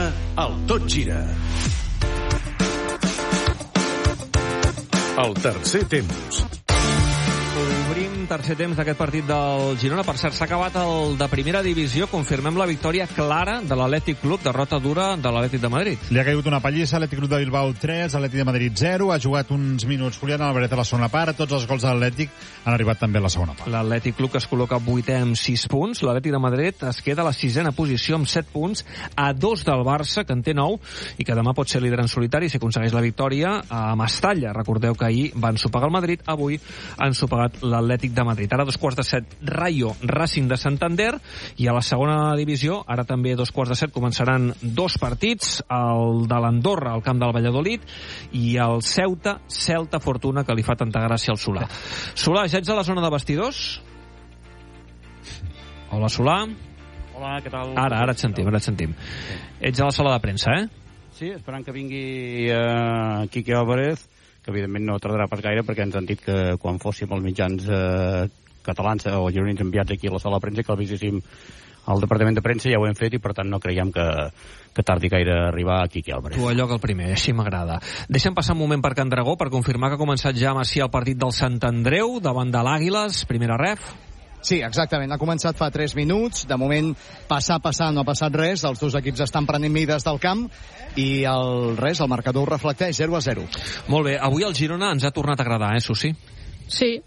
al Tot Gira. El tercer temps. Obrim tercer temps d'aquest partit del Girona. Per cert, s'ha acabat el de primera divisió. Confirmem la victòria clara de l'Atlètic Club, derrota dura de l'Atlètic de Madrid. Li ha caigut una pallissa, Atlètic Club de Bilbao 3, Atlètic de Madrid 0. Ha jugat uns minuts Julián Álvarez a la segona part. Tots els gols de l'Atlètic han arribat també a la segona part. L'Atlètic Club que es col·loca 8è amb 6 punts. L'Atlètic de Madrid es queda a la 6a posició amb 7 punts, a 2 del Barça, que en té 9, i que demà pot ser líder en solitari si aconsegueix la victòria a Mestalla. Recordeu que ahir va ensopegar el Madrid, avui ha ensopegat l'Atlètic de Madrid. Ara 2:15, Rayo Racing de Santander, i a la segona divisió, ara també 2:15, començaran 2 partits, el de l'Andorra al camp del Valladolid i el Ceuta Celta Fortuna, que li fa tanta gràcia al Solà. Solà, ja ets a la zona de vestidors? Hola, Solà. Hola, què tal? Ara et sentim. Ets a la sala de premsa, eh? Sí, esperant que vingui Quique Álvarez, que evidentment no tardarà pas gaire, perquè ens han dit que quan fóssim els mitjans catalans o gironins enviats aquí a la sala de premsa, que el visíssim al departament de premsa, ja ho hem fet, i per tant no creiem que tardi gaire a arribar a Quique Álvarez. Tu allò que el primer, així m'agrada. Deixa'm passar un moment per Can Dragó per confirmar que ha començat ja Macià el partit del Sant Andreu davant de l'Àguiles, primera ref. Sí, exactament. Ha començat fa 3 minuts. De moment, passar, no ha passat res. Els dos equips estan prenent mides del camp i el marcador ho reflecteix, 0-0. Molt bé. Avui el Girona ens ha tornat a agradar, Susi? Sí.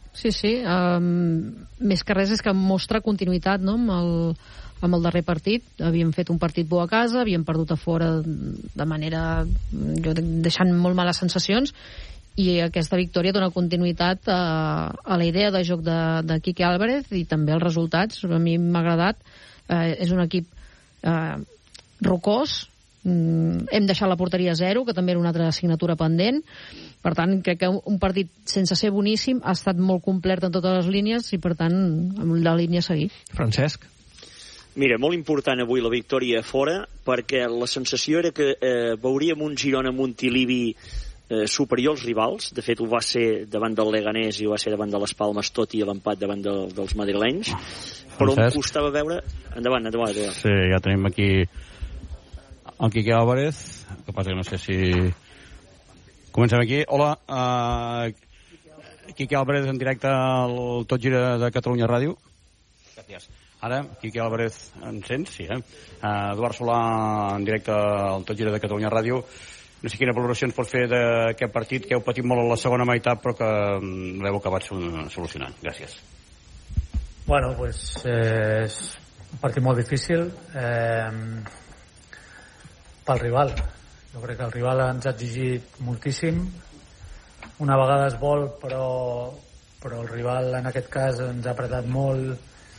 Més que res és que mostra continuïtat, no?, amb el darrer partit. Havíem fet un partit bo a casa, havíem perdut a fora de manera, deixant molt males sensacions, i aquesta victòria dona continuïtat a la idea de joc de Quique Álvarez i també els resultats. A mi m'ha agradat. És un equip rocós. Hem deixat la porteria a 0, que també era una altra assignatura pendent. Per tant, crec que un partit sense ser boníssim ha estat molt complet en totes les línies i, per tant, amb la línia a seguir. Francesc? Mira, molt important avui la victòria a fora, perquè la sensació era que veuríem un Girona Montilivi superior als rivals. De fet, ho va ser davant del Leganés i ho va ser davant de les Palmes, tot i l'empat davant dels madrilenys. Però em costava veure... Endavant. Sí, ja tenim aquí el Quique Álvarez, que passa que no sé si... Comencem aquí. Hola, Quique Álvarez en directe al Tot Gira de Catalunya Ràdio. Gràcies. Ara, Quique Álvarez, en sents? Sí, Eduard Solà en directe al Tot Gira de Catalunya Ràdio. No sé quina valoració ens pot fer d'aquest partit, que heu patit molt a la segona meitat, però que l'heu acabat solucionant. Gràcies. Bueno, pues és un partit molt difícil pel rival. Jo crec que el rival ens ha exigit moltíssim. Una vegada es vol, però el rival en aquest cas ens ha apretat molt.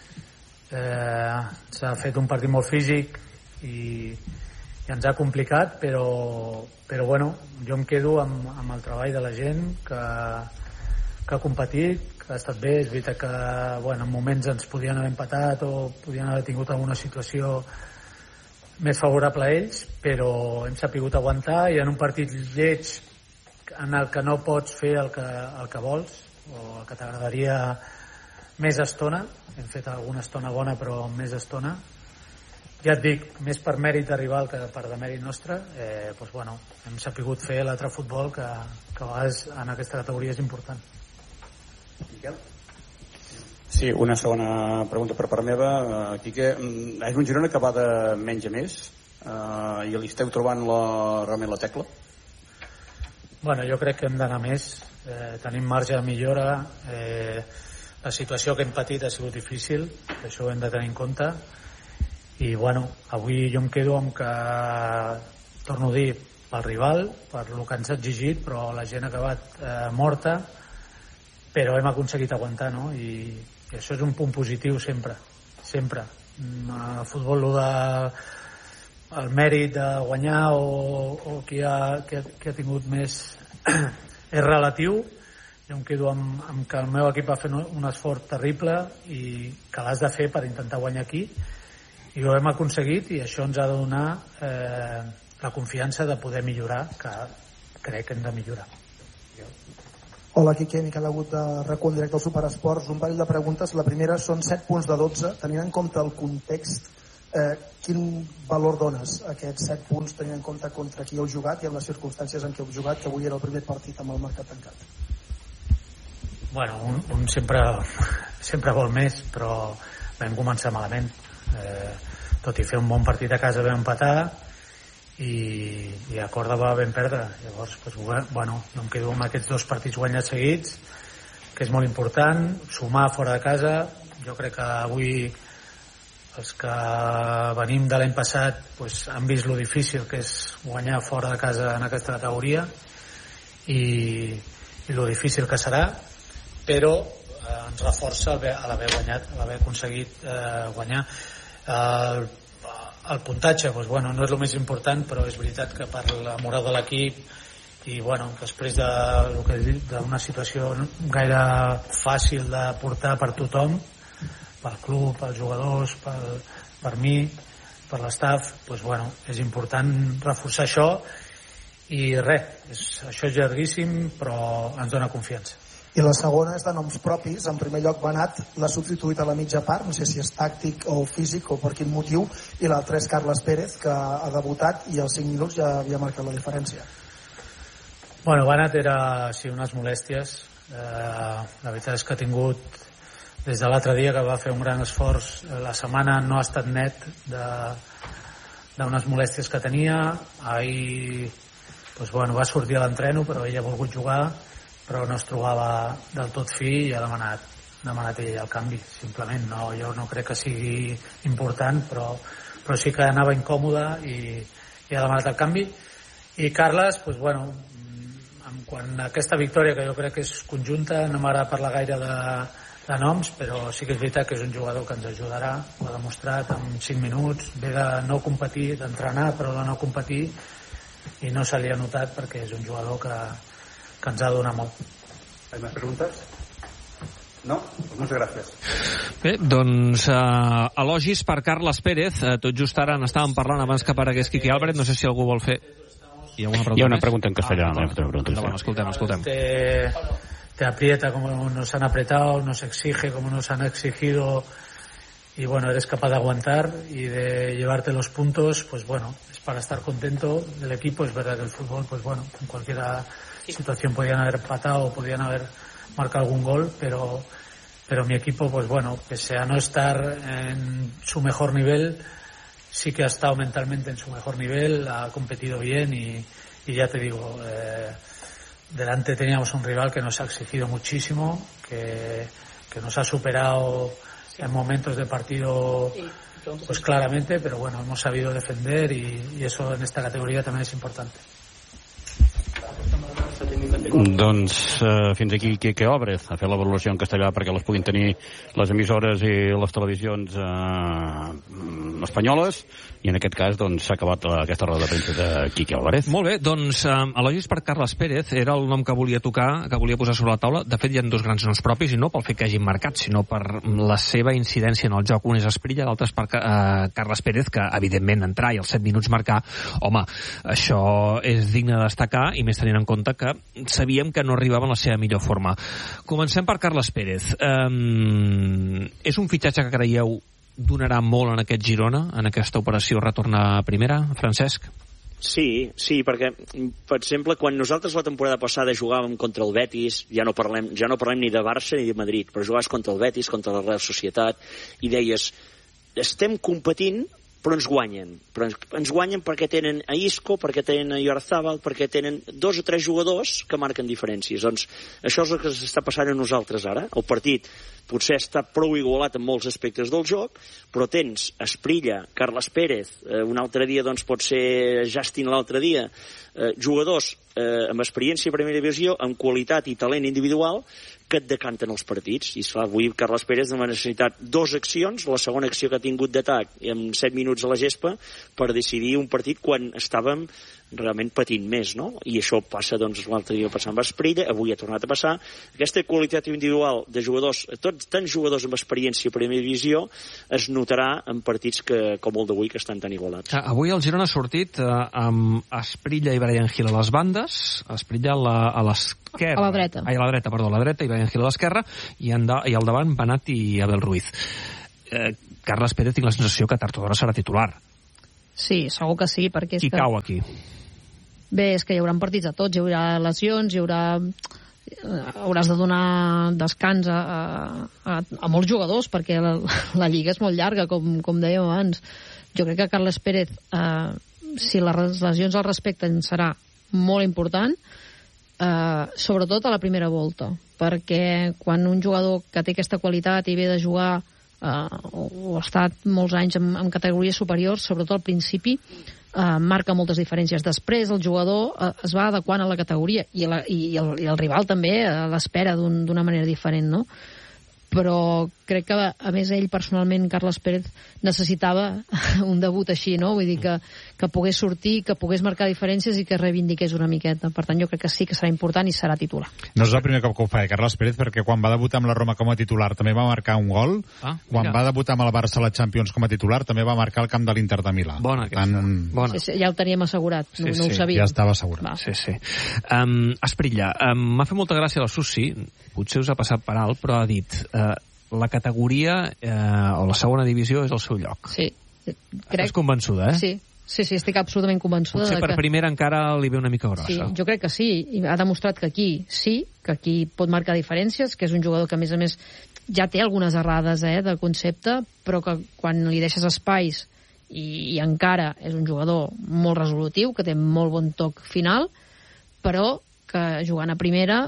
S'ha fet un partit molt físic i ens ha complicat, però bueno, jo em quedo amb el treball de la gent que ha competit, que ha estat bé. És veritat que bueno, en moments ens podien haver empatat o podien haver tingut alguna situació més favorable a ells, però hem sapigut aguantar, i en un partit lleig en el que no pots fer el que vols o el que t'agradaria més estona. Hem fet alguna estona bona, però més estona. Ja et dic, més per mèrit de rival que per de mèrit nostre. Doncs bueno, hem sapigut fer l'altre futbol que a vegades en aquesta categoria és important. Miquel? Sí, una segona pregunta per part meva. Quique, és un Girona que va de menys a més i li esteu trobant realment la tecla? Bueno, jo crec que hem d'anar més. Tenim marge de millora. La situació que hem patit ha sigut difícil, això ho hem de tenir en compte. I bueno, avui jo em quedo amb que, torno a dir, pel rival, per el que ens ha exigit, però la gent ha acabat morta, però hem aconseguit aguantar, no? I això és un punt positiu sempre. El futbol, el mèrit de guanyar o qui ha tingut més és relatiu. Jo em quedo amb que el meu equip va fer un esforç terrible i que l'has de fer per intentar guanyar aquí, i ho hem aconseguit, i això ens ha de donar la confiança de poder millorar, que crec que hem de millorar. Hola, Quique, Miquel Agut de RAC1 directe al Superesports. Un parell de preguntes. La primera són 7 punts de 12. Tenint en compte el context Quin valor dones a aquests 7 punts tenint en compte contra qui heu jugat i en les circumstàncies en què heu jugat, que avui era el primer partit amb el mercat tancat? Bueno, un sempre vol més, però vam començar malament. Tot i fer un bon partit a casa vam empatar i a Còrdova vam perdre. Llavors, bueno, jo em quedo amb aquests 2 partits guanyats seguits, que és molt important, sumar fora de casa. Jo crec que avui els que venim de l'any passat han vist lo difícil que és guanyar fora de casa en aquesta categoria i lo difícil que serà, però ens reforça l'haver guanyat, l'haver aconseguit guanyar. El puntatge no és el més important, però és veritat que per la moral de l'equip i després d'una situació gaire fàcil de portar per tothom, pel club, pels jugadors, per mi, per l'estaf, és important reforçar això i res, això és llarguíssim però ens dona confiança. I la segona és de noms propis. En primer lloc, Benat l'ha substituït a la mitja part, no sé si és tàctic o físic o per quin motiu, i l'altre és Carles Pérez, que ha debutat i als 5 minuts ja havia marcat la diferència. Benat era unes molèsties. La veritat és que ha tingut, des de l'altre dia que va fer un gran esforç, la setmana no ha estat net d'unes molèsties que tenia. Ahir va sortir a l'entreno, però ell ha volgut jugar, però no es trobava del tot fi i ha demanat ell el canvi, simplement. Jo no crec que sigui important, però sí que anava incòmode i ha demanat el canvi. I Carles, quan aquesta victòria, que jo crec que és conjunta, no m'agrada parlar gaire de noms, però sí que és veritat que és un jugador que ens ajudarà, ho ha demostrat en 5 minuts, ve de no competir, d'entrenar, però de no competir, i no se li ha notat perquè és un jugador que ens ha donat molt. ¿Hay más preguntas? No? Pues muchas gracias. Bé, doncs elogis per Carles Pérez. Tot just ara n'estàvem parlant abans que aparegués Quique Álvarez. No sé si algú vol fer... Hi ha una pregunta en castellà. Escoltem. Te aprieta como nos han apretado, nos exige como nos han exigido, y eres capaz de aguantar y de llevarte los puntos. Es para estar contento del equipo. Es verdad que el fútbol, en cualquier situación podían haber empatado o podían haber marcado algún gol, pero mi equipo, pese a no estar en su mejor nivel, sí que ha estado mentalmente en su mejor nivel, ha competido bien y ya te digo, delante teníamos un rival que nos ha exigido muchísimo, que nos ha superado en momentos de partido claramente, pero hemos sabido defender y eso en esta categoría también es importante. Doncs fins aquí Quique Álvarez a fer la valoració en castellà perquè les puguin tenir les emissores i les televisions espanyoles, i en aquest cas s'ha acabat aquesta roda de premsa de Quique Álvarez. Molt bé, doncs elogis per Carles Pérez, era el nom que volia tocar, que volia posar sobre la taula. De fet, hi ha 2 grans noms propis, i no pel fet que hagin marcat, sinó per la seva incidència en el joc. Un és Esprilla, l'altre és per Carles Pérez, que evidentment entrar i als 7 minuts marcar, home, això és digne de destacar, i més tenint en compte que sabíem que no arribava en la seva millor forma. Comencem per Carles Pérez. És un fitxatge que creieu donarà molt en aquest Girona, en aquesta operació retornar a primera, Francesc? Sí, perquè, per exemple, quan nosaltres la temporada passada jugàvem contra el Betis, ja no parlem ni de Barça ni de Madrid, però jugaves contra el Betis, contra la Real Societat, i deies, estem competint, però ens guanyen perquè tenen a Isco, perquè tenen a Iorzábal, perquè tenen 2 o 3 jugadors que marquen diferències. Doncs això és el que s'està passant a nosaltres ara. El partit potser està prou igualat en molts aspectes del joc, però tens Esprilla, Carles Pérez, un altre dia pot ser Justin l'altre dia, jugadors amb experiència a primera divisió, amb qualitat i talent individual, que et decanten els partits. I esclar, avui Carles Pérez ha necessitat 2 accions, la segona acció que ha tingut d'atac en 7 minuts a la gespa, per decidir un partit quan estàvem realment patint més, no? I això passa, l'altre dia passant amb Esprilla, avui ha tornat a passar. Aquesta qualitat individual de jugadors, tants jugadors amb experiència a primera divisió, es notarà en partits com el d'avui, que estan tan igualats. Avui el Girona ha sortit amb Esprilla i Brian Gil a les bandes, Esprilla a l'esquerra. A la dreta. A la dreta i Brian Gil a l'esquerra, i al davant Benat i Abel Ruiz. Carles Pérez tinc la sensació que tard o d'hora serà titular. Sí, segur que sí, perquè és Qui cau aquí? Bé, és que hi haurà partits a tots, hi haurà lesions, hauràs de donar descans a molts jugadors, perquè la lliga és molt llarga, com dèiem abans. Jo crec que Carles Pérez, si les lesions al respecten, serà molt important, sobretot a la primera volta, perquè quan un jugador que té aquesta qualitat i ve de jugar o ha estat molts anys en categories superiors, sobretot al principi, marca moltes diferències. Després el jugador es va adequant a la categoria i el rival també l'espera d'una manera diferent, no? Però crec que, a més, ell personalment, Carles Pérez, necessitava un debut així, no? Vull dir que pogués sortir, que pogués marcar diferències i que reivindiqués una miqueta. Per tant, jo crec que sí que serà important i serà titular. No és el primer cop que ho fa, Carles Pérez, perquè quan va debutar amb la Roma com a titular també va marcar un gol. Quan va debutar amb el Barça a la Champions com a titular també va marcar el camp de l'Inter de Milà. Bona aquesta. Bona. Sí, ja ho teníem assegurat, no ho sabíem. Ja estava assegurat. Sí. Esprilla, m'ha fet molta gràcia la Susi, potser us ha passat per alt, però ha dit la categoria o la segona divisió és el seu lloc. Sí. Estàs convençuda, Sí, estic absolutament convençuda. Potser per primera encara li ve una mica grossa. Sí, jo crec que sí, i ha demostrat que aquí sí, que aquí pot marcar diferències, que és un jugador que, a més, ja té algunes errades de concepte, però que quan li deixes espais i encara és un jugador molt resolutiu, que té molt bon toc final, però que jugant a primera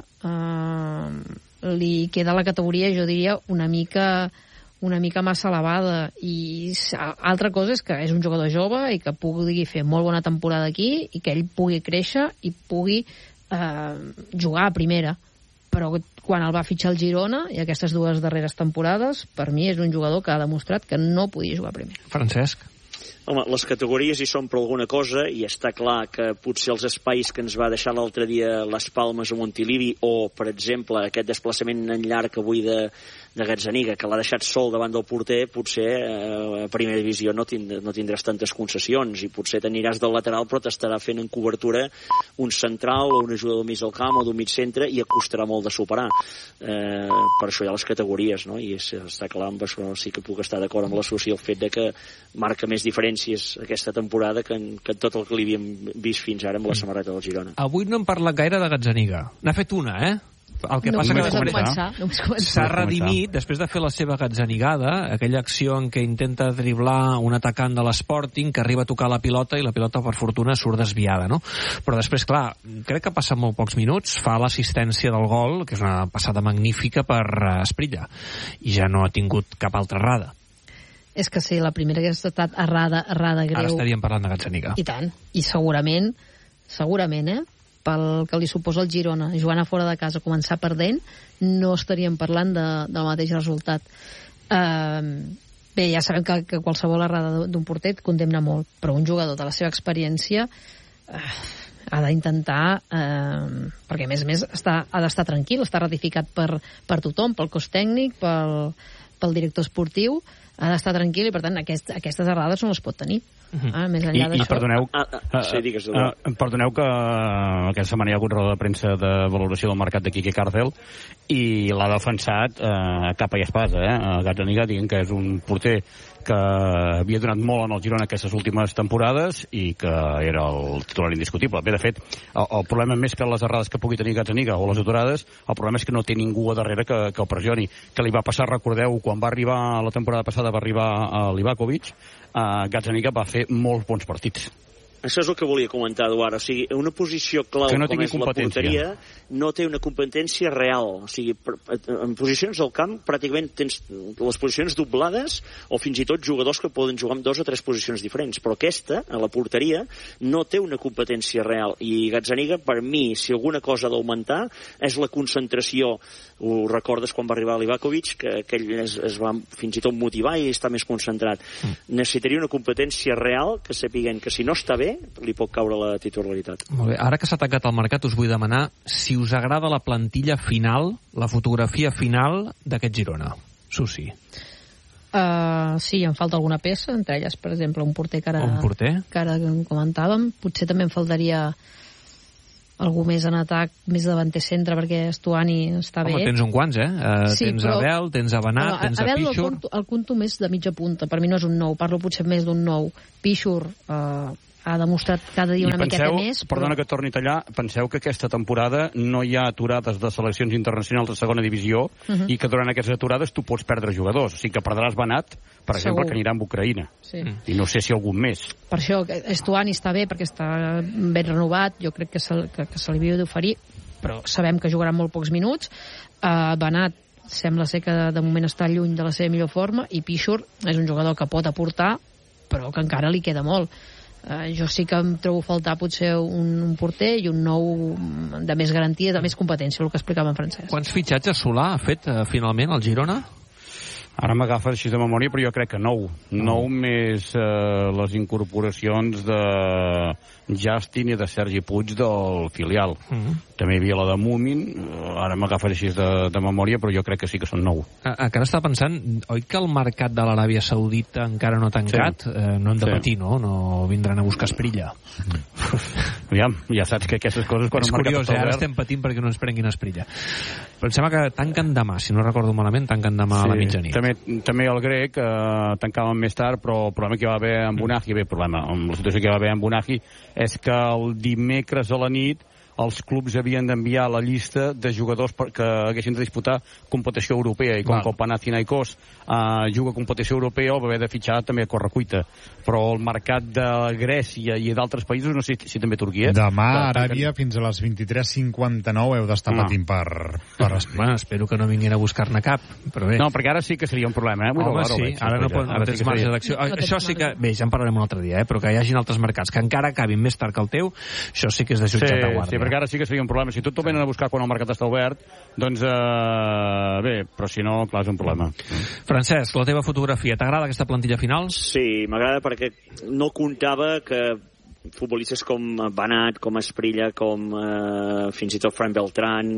li queda la categoria, jo diria, una mica massa elevada. I altra cosa és que és un jugador jove i que pugui fer molt bona temporada aquí i que ell pugui créixer i pugui jugar a primera. Però quan el va fitxar el Girona i aquestes dues darreres temporades, per mi és un jugador que ha demostrat que no podia jugar a primera. Francesc? Home, les categories hi són per alguna cosa i està clar que potser els espais que ens va deixar l'altre dia les Palmes o Montilivi o, per exemple, aquest desplaçament en llarg avui de Gazzaniga, que l'ha deixat sol davant del porter, potser a primera divisió no tindràs tantes concessions i potser t'aniràs del lateral però t'estarà fent en cobertura un central o un jugador mig al camp o d'un mig centre i et costarà molt de superar. Per això hi ha les categories, no? I està clar, amb això sí que puc estar d'acord amb l'associació, el fet de que marca més diferències aquesta temporada que en tot el que li havíem vist fins ara amb la samarreta del Girona. Avui no hem parlat gaire de Gazzaniga. N'ha fet una, El que passa que s'ha redimit després de fer la seva gazzanigada, aquella acció en què intenta driblar un atacant de l'Sporting que arriba a tocar la pilota i la pilota, per fortuna, surt desviada, no? Però després, clar, crec que ha passat molt pocs minuts, fa l'assistència del gol, que és una passada magnífica per Esprilla, i ja no ha tingut cap altra errada. És que sí, la primera que ha estat errada greu. Ara estaríem parlant de Gazzaniga. I tant, i segurament, pel que li suposa el Girona, jugant a fora de casa, començar perdent, no estaríem parlant del mateix resultat. Bé, ja sabem que qualsevol errada d'un porter et condemna molt, però un jugador de la seva experiència ha d'intentar, perquè a més ha d'estar tranquil, està ratificat per tothom, pel cos tècnic, pel director esportiu, ha d'estar tranquil i, per tant, aquestes errades no les pot tenir. Més enllà d'això. Perdoneu que aquesta setmana hi ha hagut roda de premsa de valoració del mercat de Quique Cárcel i l'ha defensat capa i espasa, Gazzaniga, dient que és un porter que havia donat molt en el Girona aquestes últimes temporades i que era el titular indiscutible. Bé, de fet, el problema més que les errades que pugui tenir Gazzaniga o les aturades, el problema és que no té ningú a darrere que el pressioni. Que li va passar, recordeu, quan va arribar la temporada passada, va arribar a Livakovic, Gazzaniga va fer molts bons partits. Això és el que volia comentar, Eduard. O sigui, una posició clau com és la porteria no té una competència real. O sigui, en posicions del camp pràcticament tens les posicions doblades o fins i tot jugadors que poden jugar en 2 o 3 posicions diferents. Però aquesta, a la porteria, no té una competència real. I Gazzaniga, per mi, si alguna cosa ha d'augmentar, és la concentració. Ho recordes quan va arribar a Livakovic, que aquell es va fins i tot motivar i està més concentrat. Necessitaria una competència real que sapiguen que si no està bé, li pot caure la titularitat. Molt bé. Ara que s'ha tancat el mercat, us vull demanar si us agrada la plantilla final, la fotografia final d'aquest Girona. Susi. Sí, em falta alguna peça, entre elles, per exemple, un porter que ara comentàvem. Potser també em faltaria algú més en atac, més davanter centre, perquè Estuani està bé. Tens un quants, Sí, tens Abel, tens Benat, tens Pichur... Abel el compto més de mitja punta, per mi no és un 9, parlo potser més d'un 9. Pichur ha demostrat cada dia una miqueta més. Perdona que torni a tallar, penseu que aquesta temporada no hi ha aturades de seleccions internacionals de segona divisió i que durant aquestes aturades tu pots perdre jugadors. O sigui que perdràs Benat, per exemple, que anirà amb Ucraïna. Sí. I no sé si algun més. Per això Estuani està bé, perquè està ben renovat, jo crec que se li havia d'oferir, però sabem que jugarà molt pocs minuts. Benat sembla ser que de moment està lluny de la seva millor forma, i Pichur és un jugador que pot aportar, però que encara li queda molt. Jo sí que em trobo faltar potser un porter i un nou de més garantia, de més competència, el que explicava en Francesc. Quants fitxatges Solà ha fet finalment el Girona? Ara m'agafa així de memòria, però jo crec que 9. 9 més les incorporacions de Justin i de Sergi Puig del filial. També hi havia la de Múmin, ara m'agafa així de memòria, però jo crec que sí que són 9. Encara estava pensant, oi que el mercat de l'Aràbia Saudita encara no ha tancat? Sí. No hem de patir, no? No vindran a buscar Esprilla. Aviam, ja saps que aquestes coses... Quan és curiós, ara estem patint perquè no ens prenguin Esprilla. Però em sembla que tanquen demà, si no recordo malament, tanquen demà a la mitjanit. També el grec tancaven més tard, però el problema que hi va haver amb Unagi, amb la situació que hi va haver amb Unagi, és que el dimecres a la nit els clubs havien d'enviar la llista de jugadors que haguessin de disputar competició europea, i com que el Panathinaikos juga competició europea, el va haver de fitxar també a correcuita. Però el mercat de Grècia i d'altres països, no sé si també Turquia... Demà a Aràbia fins a les 23:59 heu d'estar patint per Bueno, espero que no vinguin a buscar-ne cap, però bé. No, perquè ara sí que seria un problema, Home, sí, ara no tens marge d'acció. Això sí que... Bé, ja en parlarem un altre dia, però que hi hagin altres mercats que encara acabin més tard que el teu, això sí que és de jutjat de guàrdia. Sí, perquè ara sí que seria un problema. Si tot ho venen a buscar quan el mercat està obert, doncs bé, però si no, clar, és un problema. Francesc, la teva fotografia, t'agrada aquesta plantilla final? Sí, m'agrada perquè no comptava que futbolistes com Benat, com Esprilla, com fins i tot Fran Beltrán,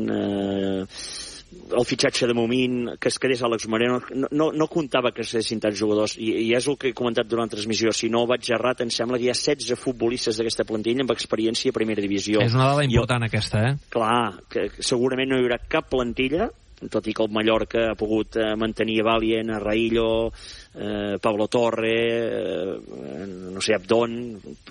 el fitxatge de Momín, que es quedés Àlex Moreno, no comptava que s'haguessin tants jugadors, i és el que he comentat durant la transmissió. Si no vaig errat, em sembla que hi ha 16 futbolistes d'aquesta plantilla amb experiència a primera divisió. És una dada important aquesta, Clar, que segurament no hi haurà cap plantilla, tot i que el Mallorca ha pogut mantenir a Valien, a Raillo, Pablo Torre, no sé, Abdon,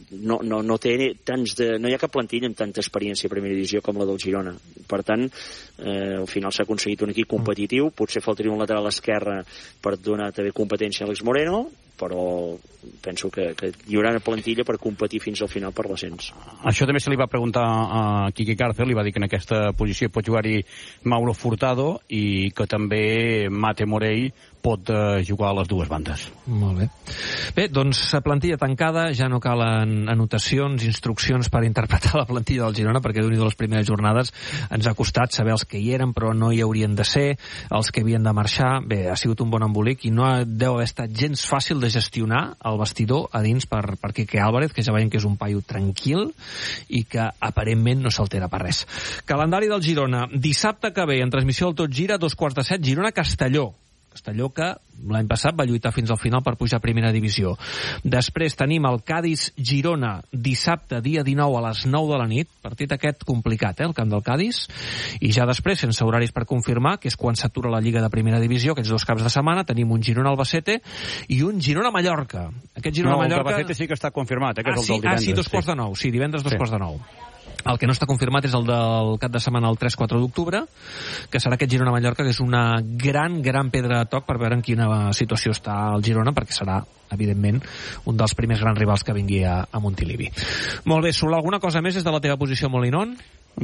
no té tants no hi ha cap plantilla amb tanta experiència a primera divisió com la del Girona. Per tant, al final s'ha aconseguit un equip competitiu, potser faltaria un lateral esquerre per donar també competència a Àlex Moreno, però penso que hi haurà una plantilla per competir fins al final per l'ascens. Això també se li va preguntar a Quique Cárcel, li va dir que en aquesta posició pot jugar-hi Mauro Furtado i que també Mate Morell pot jugar a les dues bandes. Molt bé. Bé, doncs plantilla tancada, ja no calen anotacions, instruccions per interpretar la plantilla del Girona, perquè d'un i de les primeres jornades ens ha costat saber els que hi eren, però no hi haurien de ser, els que havien de marxar. Bé, ha sigut un bon embolic i no deu haver estat gens fàcil de gestionar el vestidor a dins per Quique Álvarez, que ja veiem que és un paio tranquil i que aparentment no s'altera per res. Calendari del Girona. Dissabte que ve, en transmissió del Tot Gira, 2:15, Girona-Castelló. Castelló que l'any passat va lluitar fins al final per pujar a primera divisió. Després tenim el Cádiz-Girona dissabte, dia 19 a les 9 de la nit. Partit aquest complicat, el camp del Cádiz. I ja després, sense horaris per confirmar, que és quan s'atura la Lliga de primera divisió, aquests dos caps de setmana, tenim un Girona-Albacete i un Girona-Mallorca. Aquest Girona-Mallorca... No, l'Albacete sí que està confirmat, que és el del divendres. Sí, 2:15. Sí, divendres 2:15. El que no està confirmat és el del cap de setmana el 3-4 d'octubre, que serà aquest Girona-Mallorca, que és una gran pedra de toc per veure en quina situació està el Girona, perquè serà, evidentment, un dels primers grans rivals que vingui a Montilivi. Molt bé, Solà, alguna cosa més des de la teva posició, Molinón?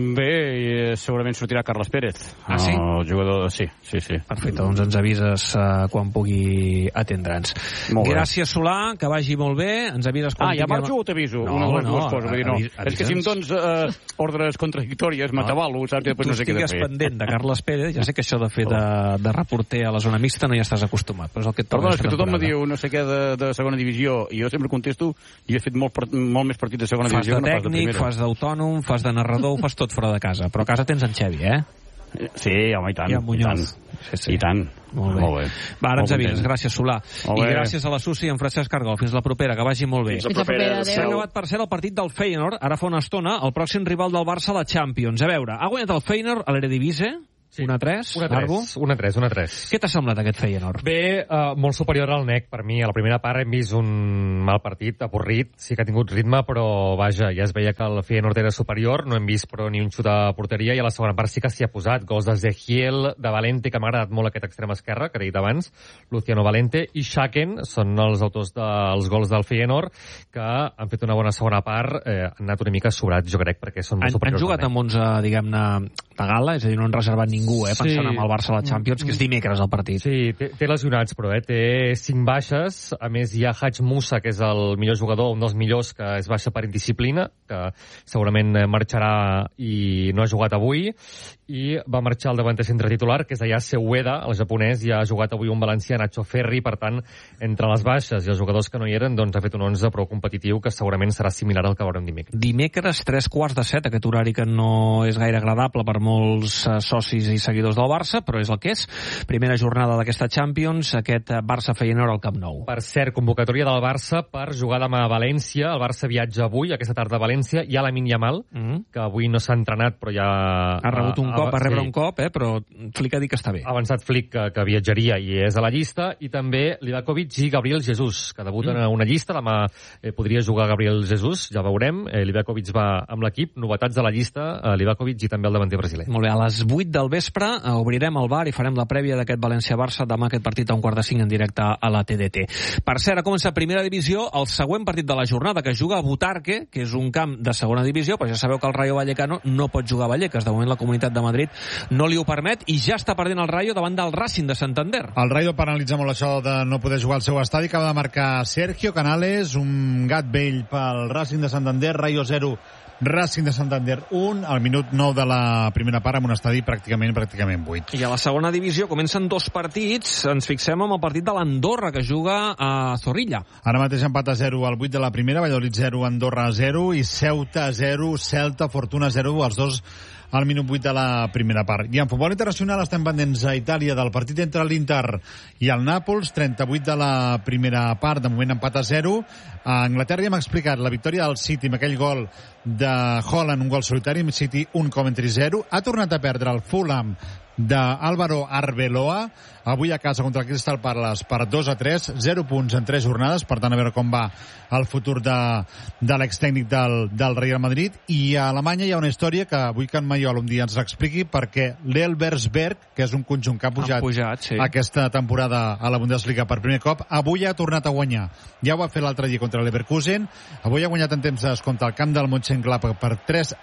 Bé, segurament sortirà Carles Pérez. Ah, sí? El jugador, sí. Perfecte, doncs ens avises quan pugui atendre'ns. Gràcies, Solà, que vagi molt bé. Ens avises quan ja marxo o t'aviso? No. És que si em dones ordres contradictòries, m'atabalo, saps? I després no sé què de fer. Tu estigues pendent de Carles Pérez, ja sé que això de fer de reporter a la zona mixta no hi estàs acostumat, però és el que et toca. Perdona, és que tothom me diu no sé què de segona divisió, i jo sempre contesto, jo he fet molt més partits de segona divisió que no pas de primera. Fas de tècnic, fas d'autònom, fas de narrador, fas tot fora de casa. Però a casa tens en Xevi, Sí, home, i tant. I amb Muñoz. I tant. Molt bé. Va, ara ens avises. Gràcies, Solà. I gràcies a la Susi i en Francesc Argol. Fins la propera, que vagi molt bé. Fins la propera. S'ha acabat, per cert, el partit del Feyenoord. Ara fa una estona, el pròxim rival del Barça a la Champions. A veure, ha guanyat el Feyenoord a l'Eredivisie? 1-3, Arbo? 1-3. Què t'ha semblat aquest Feyenoord? Bé, molt superior al NEC per mi. A la primera part hem vist un mal partit, avorrit, sí que ha tingut ritme, però vaja, ja es veia que el Feyenoord era superior, no hem vist però ni un xut a porteria, i a la segona part sí que s'hi ha posat. Gols de Zegiel, de Valente, que m'ha agradat molt aquest extrem esquerre, que he dit abans, Luciano Valente, i Schaken, són els autors dels gols del Feyenoord, que han fet una bona segona part, han anat una mica sobrats, jo crec, perquè són molt superiors. Han jugat amb 11, diguem-ne, de gala, és a dir, no han reservat ningú, pensant en el Barça a la Champions, que és dimecres el partit. Sí, té lesionats, però té 5 baixes. A més, hi ha Haj Musa, que és el millor jugador, un dels millors, que es baixa per indisciplina, que segurament marxarà i no ha jugat avui, i va marxar el davanter centre titular, que és Ayase Ueda, el japonès, i ha jugat avui un valencià, Nacho Ferri. Per tant, entre les baixes i els jugadors que no hi eren, doncs ha fet un 11 prou competitiu, que segurament serà similar al que veurem dimecres. Dimecres, 3:45, aquest horari que no és gaire agradable per molts socis i seguidors del Barça, però és el que és. Primera jornada d'aquesta Champions, aquest Barça-Feyenoord al Camp Nou. Per cert, convocatòria del Barça per jugar demà a València. El Barça viatja avui, aquesta tarda a València. Hi ha Lamine Yamal, que avui no s'ha entrenat, però ja... Ha rebut un cop, va rebre un cop, però Flick ha dit que està bé. Ha avançat Flick que viatjaria i és a la llista, i també Livakovic i Gabriel Jesus, que debuten a una llista. Demà podria jugar Gabriel Jesus, ja veurem. Livakovic va amb l'equip. Novetats a la llista, Livakovic i també el davanter brasiler. Molt bé, a les 8 del vespre obrirem el bar i farem la prèvia d'aquest València-Barça, demà aquest partit a 4:45 en directe a la TDT. Per cert, ha començat primera divisió, el següent partit de la jornada, que juga a Butarque, que és un camp de segona divisió, però ja sabeu que el Rayo Vallecano no pot jugar a Vallecas. De moment la Comunitat de Madrid no li ho permet i ja està perdent el Rayo davant del Racing de Santander. El Rayo penalitza molt això de no poder jugar al seu estadi, acaba de marcar Sergio Canales, un gat vell pel Racing de Santander. Rayo 0, Racing de Santander 1, al minut 9 de la primera part, amb un estadi pràcticament buit. I a la segona divisió comencen 2 partits. Ens fixem en el partit de l'Andorra, que juga a Zorrilla. Ara mateix empat a 0 al 8 de la primera, Valladolid 0, Andorra 0, i Ceuta 0, Celta, Fortuna 0, els dos al minut 8 de la primera part. I en futbol internacional estem pendents a Itàlia del partit entre l'Inter i el Nàpols, 38 de la primera part, de moment empat a 0. A Anglaterra ja hem explicat la victòria del City amb aquell gol de Haaland, un gol solitari, City 1, Coventry 0. Ha tornat a perdre el Fulham d'Álvaro Arbeloa, avui a casa contra el Crystal Palace per 2-3, 0 punts en 3 jornades, per tant a veure com va el futur de l'extècnic del Real Madrid. I a Alemanya hi ha una història que vull que en Maiol un dia ens l'expliqui, perquè l'Elversberg, que és un conjunt que ha pujat sí, aquesta temporada a la Bundesliga per primer cop, avui ha tornat a guanyar. Ja ho va fer l'altre dia contra el Leverkusen, avui ha guanyat en temps de descompte al camp del Mönchengladbach per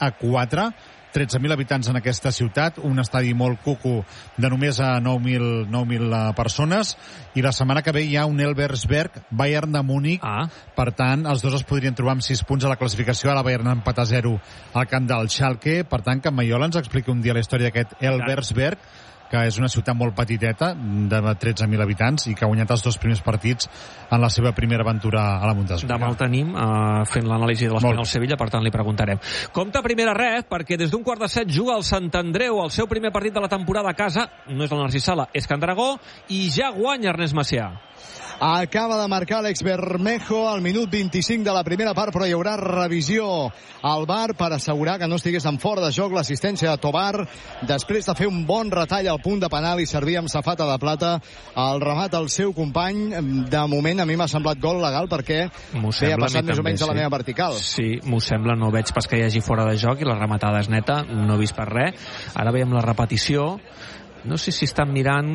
3-4, 13.000 habitants en aquesta ciutat, un estadi molt cucu de només a 9.000 persones, i la setmana que ve hi ha un Elversberg Bayern de Múnich, per tant els dos es podrien trobar amb 6 punts a la classificació. A la Bayern empat a 0 al camp del Schalke, per tant que en Maiol ens expliqui un dia la història d'aquest Elversberg, que és una ciutat molt petiteta, de 13.000 habitants, i que ha guanyat els 2 primers partits en la seva primera aventura a la Bundesliga. Demà el tenim fent l'anàlisi de l'Espanyol Sevilla, per tant li preguntarem. Compte primera ref, perquè des d'un 6:15 juga el Sant Andreu, el seu primer partit de la temporada a casa, no és el Narcís Sala, és Can Dragó, i ja guanya Ernest Macià. Acaba de marcar Alex Bermejo al minut 25 de la primera part, però hi haurà revisió al VAR per assegurar que no estigués en fora de joc l'assistència de Tobar, després de fer un bon retall al punt de penal i servir amb safata de plata el remat al seu company. De moment a mi m'ha semblat gol legal, perquè ha passat més o menys a la meva vertical. Sí, m'ho sembla, no veig pas que hi hagi fora de joc i la rematada és neta, no he vist per res. Ara veiem la repetició. No sé si estan mirant,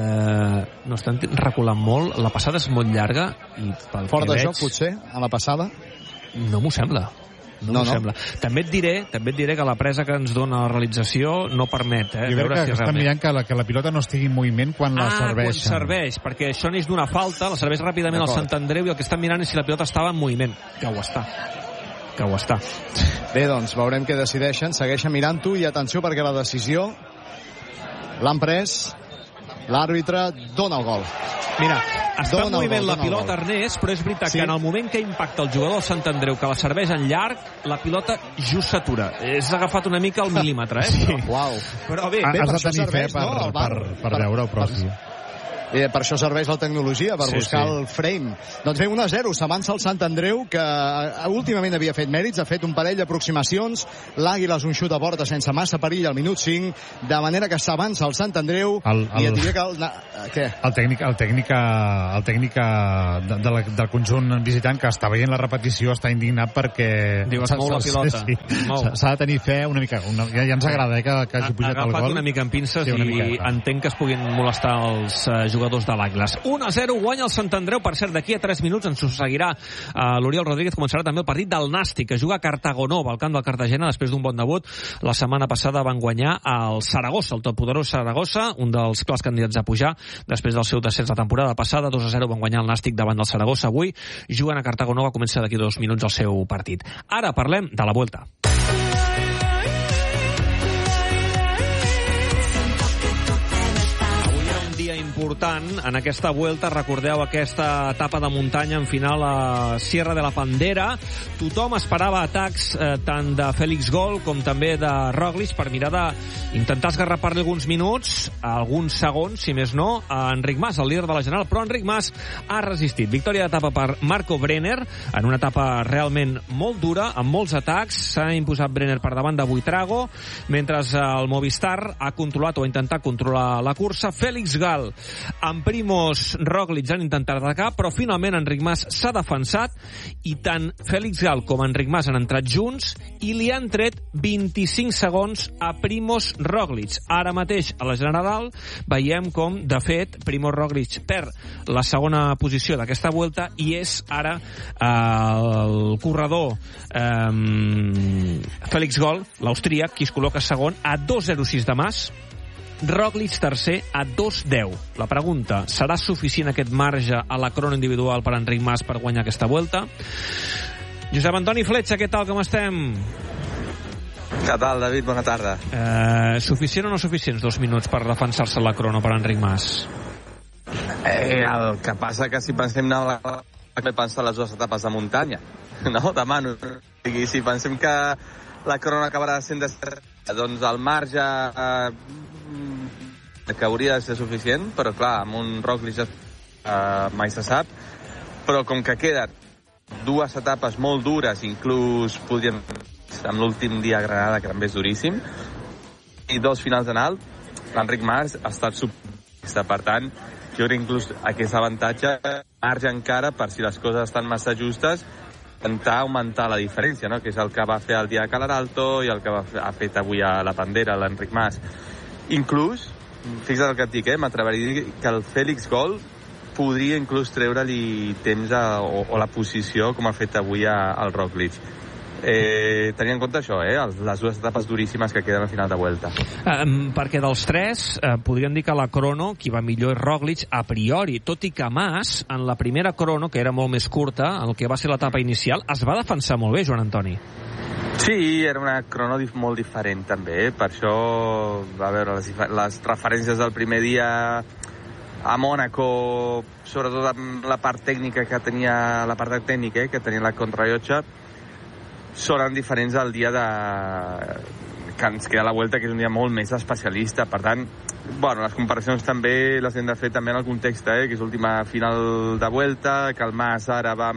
no estan reculant molt, la passada és molt llarga i pel fora de veig, joc potser a la passada no m'ho sembla. No. Sembla. També et diré que la presa que ens dona la realització no permet. Jo crec que estan mirant que la pilota no estigui en moviment quan la serveixen. Quan serveix, perquè això neix d'una falta, la serveix ràpidament al Sant Andreu i el que estan mirant és si la pilota estava en moviment, que ho està. Bé, doncs veurem què decideixen, segueixen mirant-ho, i atenció perquè la decisió l'han pres L'àrbitre dona el gol. Mira, està en moviment la pilota, Ernest, però és veritat que en el moment que impacta el jugador del Sant Andreu, que la serveix en llarg, la pilota just s'atura. És agafat una mica al mil·límetre, Sí. Uau. Però bé, has de tenir fe per veure-ho, però sí. Per això serveix la tecnologia, per buscar el frame. Doncs bé, 1-0, s'avança el Sant Andreu, que últimament havia fet mèrits, ha fet un parell d'aproximacions, l'Àguila és un xut a porta sense massa perill al minut 5, de manera que s'avança el Sant Andreu, i et diria que... Què? El tècnic del conjunt visitant, que està veient la repetició, està indignat perquè... Diu, es mou la pilota. S'ha de tenir fe una mica. Ja ens agrada que hagi pujat el gol. Agafat una mica en pinces i entenc que es puguin molestar els jugadors de l'Àguiles. 1-0, guanya el Sant Andreu. Per cert, d'aquí a 3 minuts ens ho seguirà l'Oriol Rodríguez. Començarà també el partit del Nàstic, que juga a Cartagonova, al camp del Cartagena, després d'un bon debut. La setmana passada van guanyar el Saragossa, el totpoderós Saragossa, un dels clars candidats a pujar, després del seu descens la temporada passada. 2-0 van guanyar el Nàstic davant del Saragossa. Avui juguen a Cartagonova, comença d'aquí 2 minuts el seu partit. Ara parlem de la Vuelta. Important en aquesta Vuelta. Recordeu aquesta etapa de muntanya en final a Sierra de la Pandera. Tothom esperava atacs tant de Félix Gol com també de Roglic per mirar d'intentar esgarrapar-li alguns minuts, alguns segons, si més no, a Enric Mas, el líder de la general, però Enric Mas ha resistit. Victòria d'etapa per Marco Brenner en una etapa realment molt dura, amb molts atacs. S'ha imposat Brenner per davant de Buitrago, mentre el Movistar ha controlat o ha intentat controlar la cursa. Félix Gall amb Primož Roglic han intentat atacar, però finalment Enric Mas s'ha defensat i tant Félix Gall com Enric Mas han entrat junts i li han tret 25 segons a Primož Roglic. Ara mateix a la general veiem com, de fet, Primož Roglic perd la segona posició d'aquesta Vuelta i és ara el corredor Félix Gall, l'austríac, qui es col·loca segon a 2.06 de Mas. Roglic tercer a 2.10. La pregunta, serà suficient aquest marge a la crono individual per Enric Mas per guanyar aquesta Vuelta? Josep Antoni Fletxa, què tal, com estem? Què tal, David? Bona tarda. Suficient o no suficients 2 minuts per defensar-se la crono per Enric Mas? El que passa que si pensem pensar les 2 etapes de muntanya, no? Demano. Si pensem que la crono acabarà sent doncs el marge que hauria de ser suficient, però clar, amb un Roglic mai se sap, però com que queden 2 etapes molt dures, inclús podríem amb l'últim dia a Granada, que també és duríssim, i 2 finals en alt, l'Enric Mas ha estat subministra. Per tant, jo crec inclús aquest avantatge marge encara per si les coses estan massa justes, intentar augmentar la diferència, no? Que és el que va fer el dia de Calaralto i el que ha fet avui a la Pandera l'Enric Mas. Inclús, fixa't el que et dic, m'atreveria a dir que el Félix Gol podria inclús treure-li temps o la posició com ha fet avui al Roglic. Tenint en compte això, les 2 etapes duríssimes que queden al final de Vuelta. Perquè dels 3 podríem dir que la crono qui va millor és Roglic a priori, tot i que Mas en la primera crono, que era molt més curta, el que va ser l'etapa inicial, es va defensar molt bé, Joan Antoni. Sí, era una crono molt diferent també, per això va veure les referències del primer dia a Mònaco, sobretot amb la part tècnica que tenia la contrarellotge, són diferents al dia que ens queda la Vuelta, que és un dia molt més especialista. Per tant, les comparacions també les hem de fer també en el context, que és l'última final de Vuelta, que el Mas ara va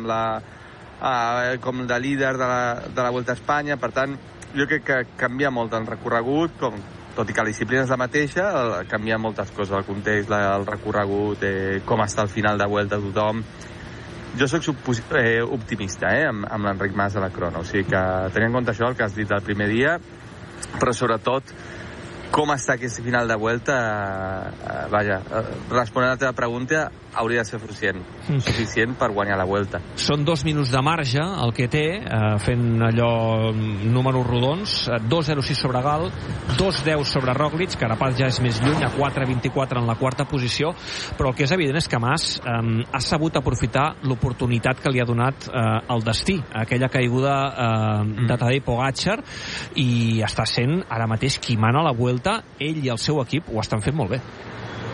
amb com de líder de la Vuelta a Espanya. Per tant, jo crec que canvia molt el recorregut, tot i que la disciplina és la mateixa, canvia moltes coses, el context, el recorregut, com està al final de Vuelta tothom. Jo soc optimista amb l'Enric Mas a la crono, o sigui que tenint en compte això, el que has dit el primer dia, però sobretot com està aquest final de Vuelta, responent a la teva pregunta, hauria de ser suficient per guanyar la Vuelta. Són 2 minuts de marge el que té, fent allò números rodons, 2.06 sobre Gal, 2.10 sobre Roglic, Carapaz ja és més lluny, a 4.24 en la quarta posició, però el que és evident és que Mas ha sabut aprofitar l'oportunitat que li ha donat el destí, aquella caiguda de Tadej Pogačar, i està sent ara mateix qui mana la Vuelta, ell i el seu equip ho estan fent molt bé.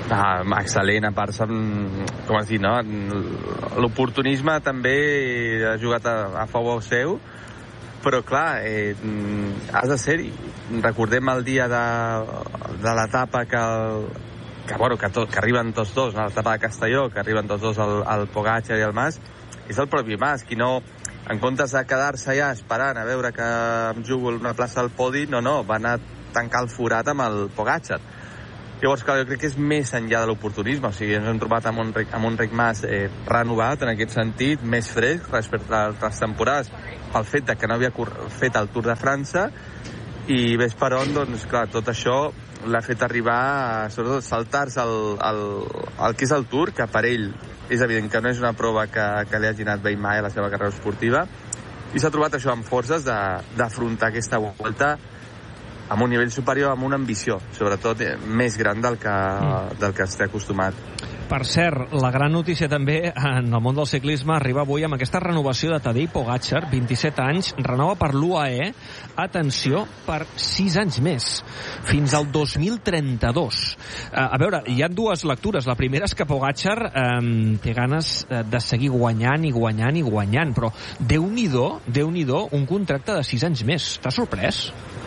Excel·lent, a part, com has dit, no? L'oportunisme també ha jugat a favor seu, però clar, has de ser-hi. Recordem el dia de l'etapa que arriben tots dos, no? L'etapa de Castelló, que arriben tots dos al Pogačar i al Mas, és el propi Mas, qui no, en comptes de quedar-se ja esperant a veure que em jugo una plaça al podi, no, va anar a tancar el forat amb el Pogačar. Llavors, clar, jo crec que és més enllà de l'oportunisme, o sigui, ens hem trobat amb un Enric Mas renovat, en aquest sentit, més fresc respecte a altres temporades, pel fet de que no havia fet el Tour de França, i ves per on, doncs, clar, tot això l'ha fet arribar, sobretot, saltar-se el que és el Tour, que per ell és evident que no és una prova que li hagi anat bé mai a la seva carrera esportiva, i s'ha trobat això amb forces d'afrontar aquesta volta amb un nivell superior, amb una ambició, sobretot més gran del que esté acostumat. Per cert, la gran notícia també en el món del ciclisme arriba avui amb aquesta renovació de Tadej Pogačar, 27 anys, renova per l'UAE, atenció, per 6 anys més, fins al 2032. A veure, hi ha dues lectures. La primera és que Pogačar té ganes de seguir guanyant i guanyant i guanyant, però Déu-n'hi-do, un contracte de 6 anys més. T'ha sorprès?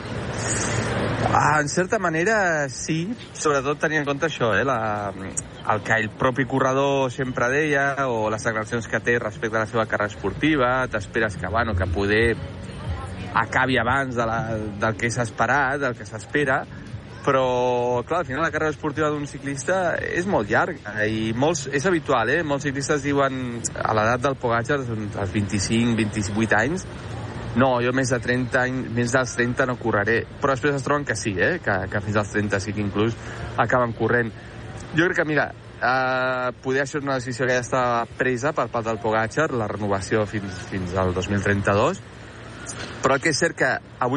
En certa manera, sí, sobretot tenint en compte això, el que el propi corredor sempre deia, o les declaracions que té respecte a la seva carrera esportiva. T'esperes que poder acabi abans del que s'ha esperat, del que s'espera, però, clar, al final la carrera esportiva d'un ciclista és molt llarga, i és habitual, molts ciclistes diuen a l'edat del Pogačar, als 25, 28 anys, no, jo més dels 30 no correré. Però després es troben que sí, que fins als 30 sí que inclús acaben corrent. Jo crec que, mira, poder ser una decisió que ja estava presa per part del Pogačar, la renovació fins al 2032, però el que és cert que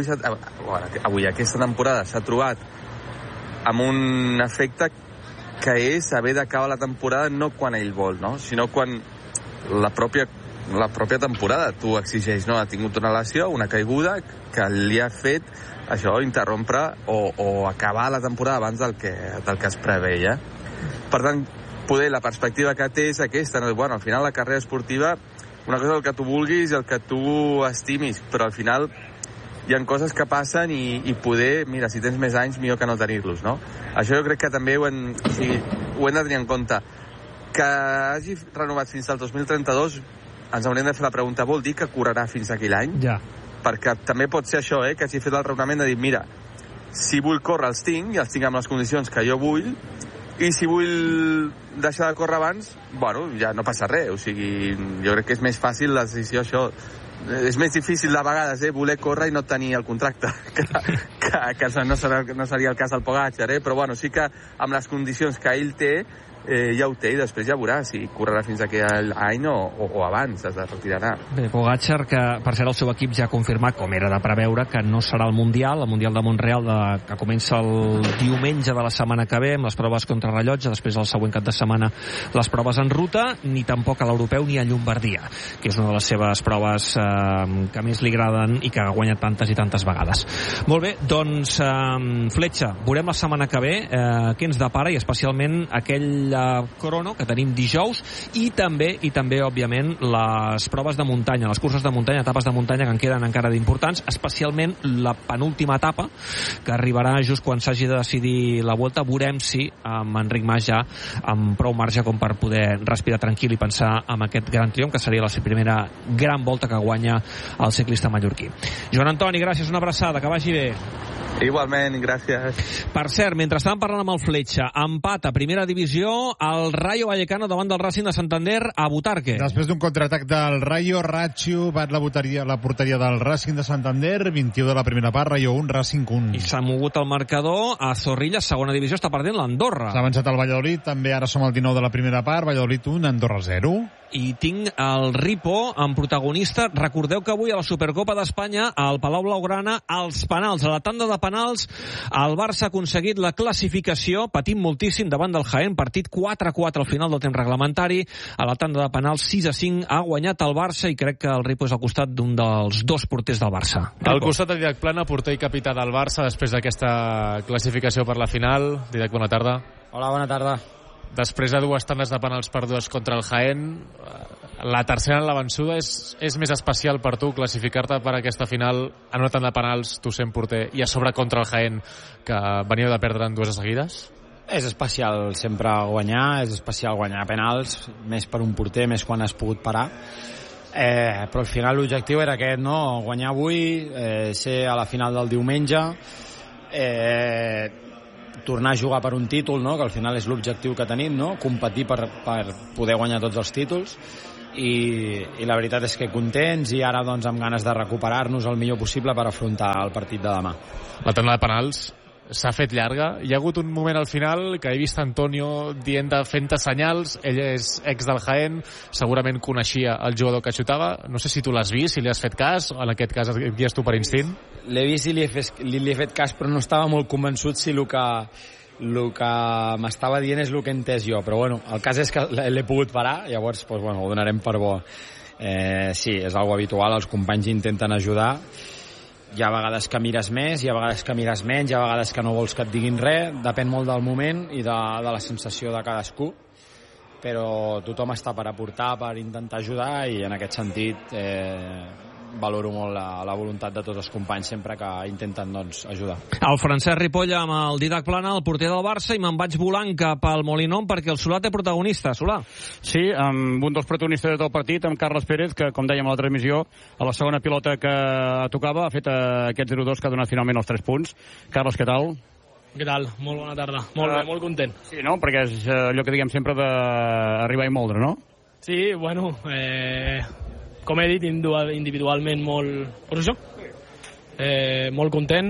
avui aquesta temporada s'ha trobat amb un efecte que és haver d'acabar la temporada no quan ell vol, no? Sinó quan la pròpia temporada tu exigeix, no? Ha tingut una lesió, una caiguda que li ha fet això, interrompre o acabar la temporada abans del que es preveia. Per tant, poder la perspectiva que té és aquesta, no? Bueno, al final la carrera esportiva, una cosa és el que tu vulguis i el que tu estimis, però al final hi ha coses que passen i poder, mira, si tens més anys millor que no tenir-los, no? Això jo crec que també ho hem de tenir en compte. Que hagi renovat fins al 2032, ens hauríem de fer la pregunta, vol dir que correrà fins aquell any? Ja. Perquè també pot ser això, que hagi fet el raonament de dir, mira, si vull córrer els tinc, i els tinc amb les condicions que jo vull, i si vull deixar de córrer abans, bueno, ja no passa res. O sigui, jo crec que és més fàcil la decisió, això. És més difícil de vegades voler córrer i no tenir el contracte, que no seria el cas del Pogačar, però bueno, sí que amb les condicions que ell té, ja ho té, i després ja veurà si correrà fins aquell any o abans es retirarà. Bé, Pogačar, que per cert el seu equip ja ha confirmat, com era de preveure, que no serà el Mundial de Montreal, que comença el diumenge de la setmana que ve, amb les proves contra rellotge, després el següent cap de setmana les proves en ruta, ni tampoc a l'Europeu ni a Llombardia, que és una de les seves proves que més li agraden i que ha guanyat tantes i tantes vegades. Molt bé, doncs Fletxa, veurem la setmana que ve què ens depara, i especialment aquell crono que tenim dijous, i també, òbviament, les proves de muntanya, les curses de muntanya, etapes de muntanya que en queden encara d'importants, especialment la penúltima etapa, que arribarà just quan s'hagi de decidir la volta. Veurem si amb Enric Mas ja amb prou marge com per poder respirar tranquil i pensar en aquest gran triomf, que seria la primera gran volta que guanya el ciclista mallorquí. Joan Antoni, gràcies, una abraçada, que vagi bé. Igualment, gràcies. Per cert, mentre estàvem parlant amb el Fletxa, empat a primera divisió el Rayo Vallecano davant del Racing de Santander a Butarque. Després d'un contraatac del Rayo, Ratxo bat la porteria del Racing de Santander, 21 de la primera part, Rayo 1, Racing 1. I s'ha mogut el marcador a Zorrilla, segona divisió, està perdent l'Andorra. S'ha avançat el Valladolid, també ara som al 19 de la primera part, Valladolid 1, Andorra 0. I tinc el Ripo en protagonista. Recordeu que avui a la Supercopa d'Espanya, al Palau Blaugrana, als penals, a la tanda de penals, el Barça ha aconseguit la classificació, patint moltíssim davant del Jaén, partit 4-4 al final del temps reglamentari. A la tanda de penals 6-5 ha guanyat el Barça, i crec que el Ripo és al costat d'un dels dos porters del Barça. Al costat de Didac Plana, porter i capità del Barça després d'aquesta classificació per la final. Didac, bona tarda. Hola, bona tarda. Després de 2 tandes de penals perdudes contra el Jaén, la tercera en la vençuda és més especial per tu classificar-te per aquesta final en una tanda de penals, tu sent porter, i a sobre contra el Jaén, que veníeu de perdre en 2 seguides? És especial sempre guanyar, és especial guanyar penals, més per un porter, més quan has pogut parar. Però al final l'objectiu era aquest, no? Guanyar avui, ser a la final del diumenge, tornar a jugar per un títol, no? Que al final és l'objectiu que tenim, no? Competir per poder guanyar tots els títols. I la veritat és que contents i ara doncs amb ganes de recuperar-nos el millor possible per afrontar el partit de demà. La tanda de penals s'ha fet llarga. Hi ha hagut un moment al final que he vist Antonio fent-te senyals. Ell és ex del Jaén, segurament coneixia el jugador que xutava. No sé si tu l'has vist, si li has fet cas, o en aquest cas et guies tu per instint. L'he vist i li he fet cas, però no estava molt convençut si el que m'estava dient és el que he entès jo, però bueno, el cas és que l'he pogut parar, llavors doncs, bueno, ho donarem per bo. Sí, és algo habitual, els companys intenten ajudar. Hi ha vegades que mires més, hi ha vegades que mires menys, hi ha vegades que no vols que et diguin res, depèn molt del moment i de la sensació de cadascú, però tothom està per aportar, per intentar ajudar, i en aquest sentit valoro molt la voluntat de tots els companys sempre que intenten doncs, ajudar. El Francesc Ripoll amb el Didac Plana, el porter del Barça, i me'n vaig volant cap al Molinón perquè el Solà té protagonista. Solà. Sí, amb un dels protagonistes del partit, amb Carles Pérez, que com dèiem a la transmissió, a la segona pilota que tocava ha fet aquest 0-2 que ha donat finalment els 3 punts. Carles, què tal? Què tal? Molt bona tarda. Molt bé, molt content. Sí, no? Perquè és allò que diguem sempre d'arribar i moldre, no? Sí, bueno, com he dit, individualment molt... Pues això, molt content,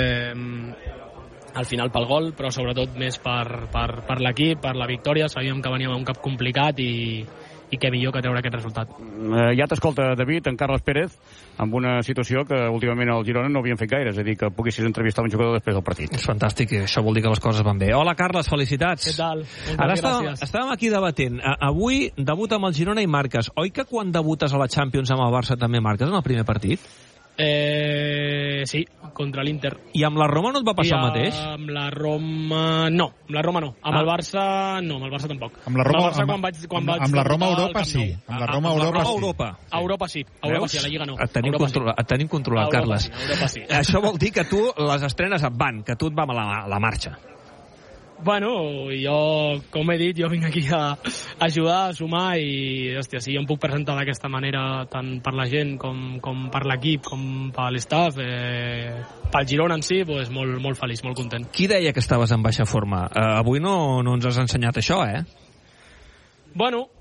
al final pel gol, però sobretot més per l'equip, per la victòria. Sabíem que veníem a un cap complicat i què millor que treure aquest resultat. Ja t'escolta, David, en Carles Pérez, amb una situació que últimament al Girona no havien fet gaire, és a dir, que poguessis entrevistar un jugador després del partit. És fantàstic, això vol dir que les coses van bé. Hola, Carles, felicitats. Què tal? Ara estàvem aquí debatent. Avui debuta amb el Girona i marques. Oi que quan debutes a la Champions amb el Barça també marques en el primer partit? Sí, contra l'Inter. I amb la Roma no et va passar el mateix? Amb la Roma no. Amb el Barça no, amb el Barça tampoc. Amb la Roma Europa sí. Amb la Roma Europa. A Europa sí, a la Lliga no. Et tenim controlat, Carles. Sí. Això vol dir que tu les estrenes et van, que tu et va a la marxa. Bueno, jo, com he dit, jo vinc aquí a ajudar, a sumar i, hòstia, si jo em puc presentar d'aquesta manera tant per la gent com per l'equip, com per l'staff, pel Girona en si, doncs molt feliç, molt content. Qui deia que estaves en baixa forma? Avui no ens has ensenyat això, Bueno,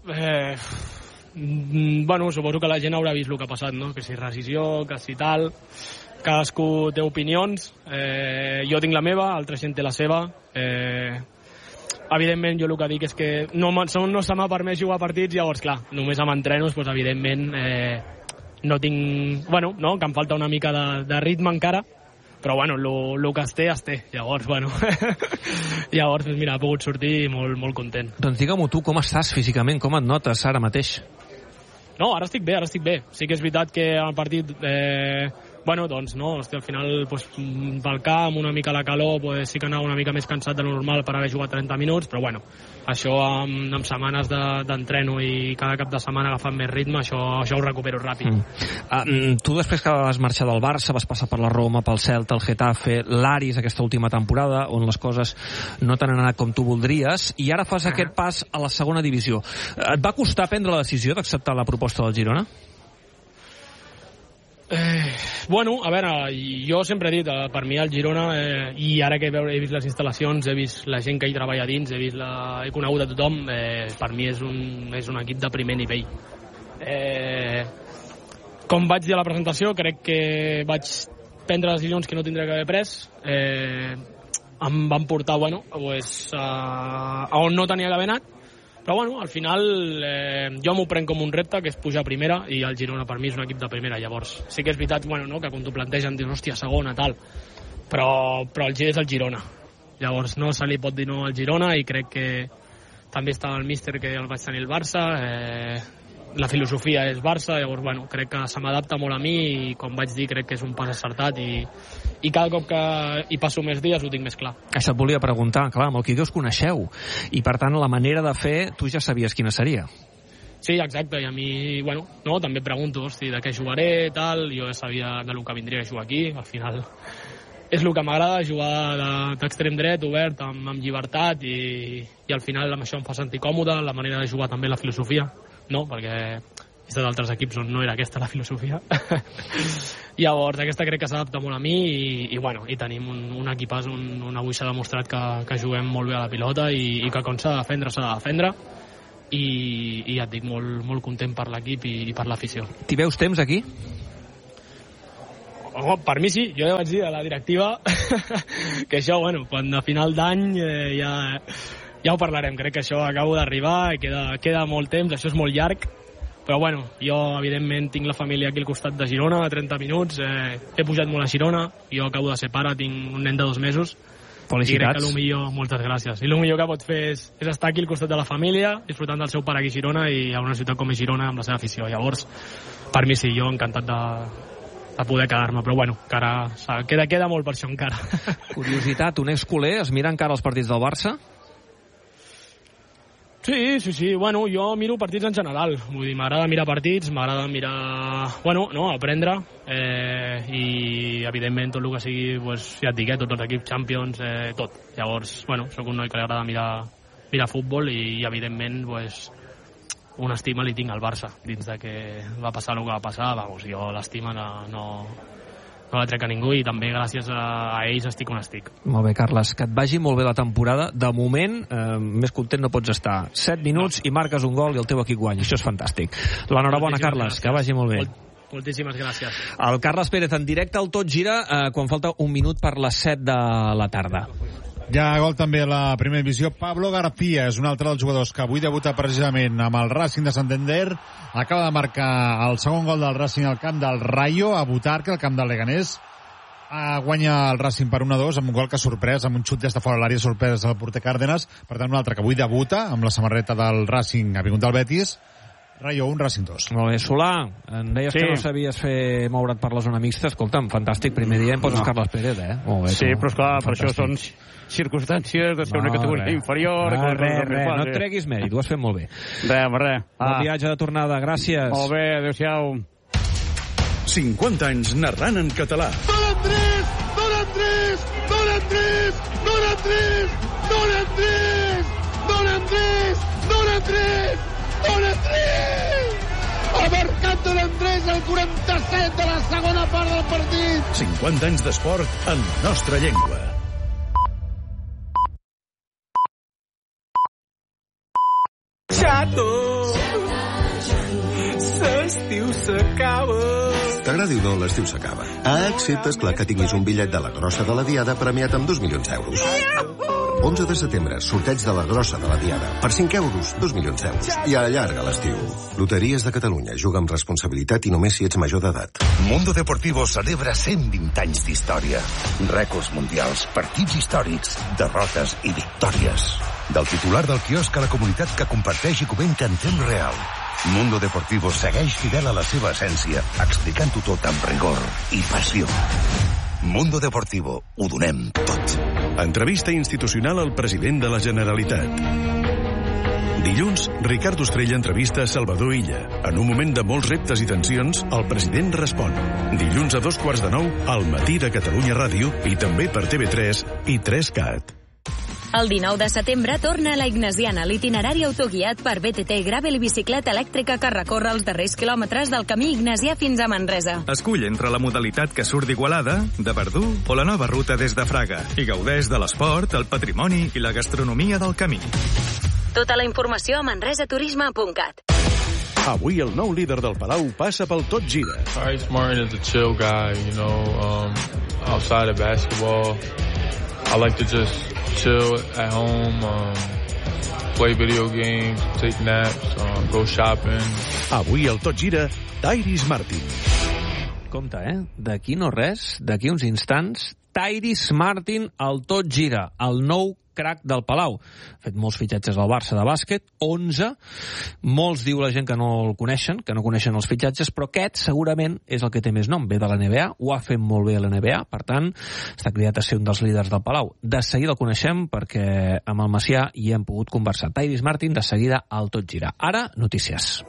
suposo que la gent haurà vist el que ha passat, no? Que si rescisió, que si tal... Cadascú té opinions, jo tinc la meva, altra gent té la seva. Evidentment, jo el que dic és que no se m'ha permès jugar partits, llavors, clar, només amb entrenos, doncs, evidentment, no tinc... Bueno, no, que em falta una mica de ritme encara, però, bueno, el que es té. Llavors, bueno, llavors, mira, ha pogut sortir molt content. Doncs digue-m'ho tu, com estàs físicament, com et notes ara mateix? No, ara estic bé. Sí que és veritat que el partit... doncs no, al final pel camp, una mica la calor, sí que anava una mica més cansat de lo normal per haver jugat 30 minuts, però bueno, això amb setmanes d'entreno i cada cap de setmana agafant més ritme, això ho recupero ràpid. Tu després que vas marxar del Barça, vas passar per la Roma, pel Celta, el Getafe, l'Aris aquesta última temporada, on les coses no t'han anat com tu voldries, i ara fas aquest pas a la segona divisió. Et va costar prendre la decisió d'acceptar la proposta del Girona? Bueno, a veure, jo sempre he dit, per mi el Girona, i ara que he vist les instal·lacions, he vist la gent que hi treballa dins, he conegut a tothom, per mi és un equip de primer nivell. Com vaig dir a la presentació, crec que vaig prendre decisions que no tindria que haver pres, em van portar, a on no tenia que haver anat, però al final jo m'ho prenc com un repte, que és pujar a primera, i el Girona per mi és un equip de primera. Llavors sí que és veritat que quan t'ho plantegen dius, hòstia, segona, tal, però el G és el Girona, llavors no se li pot dir no al Girona, i crec que també estava el míster que el vaig tenir el Barça, la filosofia és Barça, llavors, bueno, crec que se m'adapta molt a mi i, com vaig dir, crec que és un pas acertat i cada cop que hi passo més dies ho tinc més clar. Això et volia preguntar, clar, amb el Quique us coneixeu i, per tant, la manera de fer, tu ja sabies quina seria. Sí, exacte, i a mi, bueno, no, també pregunto, hosti, de què jugaré, tal, jo ja sabia del que vindria a jugar aquí, al final és el que m'agrada, jugar d'extrem dret, obert, amb llibertat i al final amb això em fa sentir còmode, la manera de jugar també, la filosofia, no? Perquè he estat d'altres equips on no era aquesta la filosofia. Llavors, aquesta crec que s'adapta molt a mi i bueno, i tenim un equipàs on avui s'ha demostrat que juguem molt bé a la pilota i que quan s'ha de defendre, s'ha de defendre. I ja et dic, molt content per l'equip i per l'afició. T'hi veus temps aquí? Per mi sí, jo ja vaig dir a la directiva que això, bueno, quan a final d'any ja ho parlarem. Crec que això acabo d'arribar, queda molt temps, això és molt llarg, però bueno, jo evidentment tinc la família aquí al costat de Girona, a 30 minuts, he pujat molt a Girona, jo acabo de ser pare, tinc un nen de 2 mesos. Felicitats. I crec que millor, moltes gràcies. I el millor que pot fer és estar aquí al costat de la família, disfrutant del seu pare aquí a Girona i a una ciutat com és Girona amb la seva afició. Llavors, per mi sí, jo encantat de poder quedar-me, però bueno, queda molt per això encara. Curiositat, un exculer es mira encara els partits del Barça? Sí, bueno, jo miro partits en general, vull dir, m'agrada mirar partits, m'agrada mirar, bueno, no, aprendre, i evidentment tot el que sigui, pues, ja et dic, tots els equips Champions, tot. Llavors, bueno, sóc un noi que li agrada mirar futbol i evidentment, pues, una estima li tinc al Barça, dins de que va passar el que va passar, vamos, jo l'estima no la trec a ningú i també gràcies a ells estic on estic. Molt bé, Carles, que et vagi molt bé la temporada. De moment, més content no pots estar. 7 minuts i marques un gol i el teu equip guanya. Això és fantàstic. L'enhorabona, Carles, que vagi molt bé. Moltíssimes gràcies. El Carles Pérez en directe al Tot Gira quan falta un minut per les 7 de la tarda. Ja gol també a la primera divisió. Pablo García és un altre dels jugadors que avui debuta precisament amb el Racing de Santander. Acaba de marcar el segon gol del Racing al camp del Rayo, a Butarque, al camp del Leganés. Guanya el Racing per 1-2 amb un gol que ha sorprès, amb un xut des de fora de l'àrea sorprès al porter Cárdenas. Per tant, un altre que avui debuta amb la samarreta del Racing, ha vingut del Betis. Rayo 1, Racing 2. Molt bé, Solà, em deies que no sabies fer moure't per la zona mixta. Escolta'm, fantàstic, primer dia em poses Carles Pérez, Molt bé, sí, però esclar, per això són circumstàncies de ser una categoria inferior. Res, no et treguis mèrit, ho has fet molt bé. Res. Bon viatge de tornada, gràcies. Molt bé, adéu-siau. 50 anys narrant en català. Dona 3! Ha marcat Don 3 al 47 de la segona part del partit. 50 anys d'esport en la nostra llengua. Xato! L'estiu s'acaba. T'agradi o no, l'estiu s'acaba. Excepte, esclar, que tinguis un bitllet de la grossa de la Diada premiat amb 2 milions d'euros. 11 de setembre, sorteig de la grossa de la Diada. Per 5 euros, 2 milions d'euros. I allarga l'estiu. Loteries de Catalunya. Juga amb responsabilitat i només si ets major d'edat. Mundo Deportivo celebra 120 anys d'història. Rècords mundials, partits històrics, derrotes i victòries. Del titular del quiosc a la comunitat que comparteix i comenta en temps real. Mundo Deportivo segueix fidel a la seva essència, explicant-ho tot amb rigor i passió. Mundo Deportivo, ho donem tot. Entrevista institucional al president de la Generalitat. Dilluns, Ricard Ostrell entrevista a Salvador Illa. En un moment de molts reptes i tensions, el president respon. Dilluns a 8:45, al Matí de Catalunya Ràdio i també per TV3 i 3CAT. El 19 de setembre torna a la Ignasiana, l'itinerari autoguiat per BTT Gravel i bicicleta elèctrica que recorre els darrers quilòmetres del camí ignasià fins a Manresa. Escull entre la modalitat que surt d'Igualada, de Verdú o la nova ruta des de Fraga i gaudeix de l'esport, el patrimoni i la gastronomia del camí. Tota la informació a manresaturisme.cat. Avui el nou líder del Palau passa pel Tot Gira. Bryce Martin is a chill guy, outside of basketball. I like to just chill at home, play video games, take naps, go shopping. Avui el Tot Gira, Tyrese Martin. Compte, d'aquí no res, d'aquí uns instants, Tyrese Martin, el tot gira, el nou crack del Palau. Ha fet molts fitxatges al Barça de bàsquet, 11. Molts diu la gent que no el coneixen, que no coneixen els fitxatges, però aquest segurament és el que té més nom. Ve de la NBA, ho ha fet molt bé a la NBA, per tant, està cridat a ser un dels líders del Palau. De seguida el coneixem perquè amb el Macià hi hem pogut conversar. Tyrese Martin, de seguida al tot gira. Ara, notícies.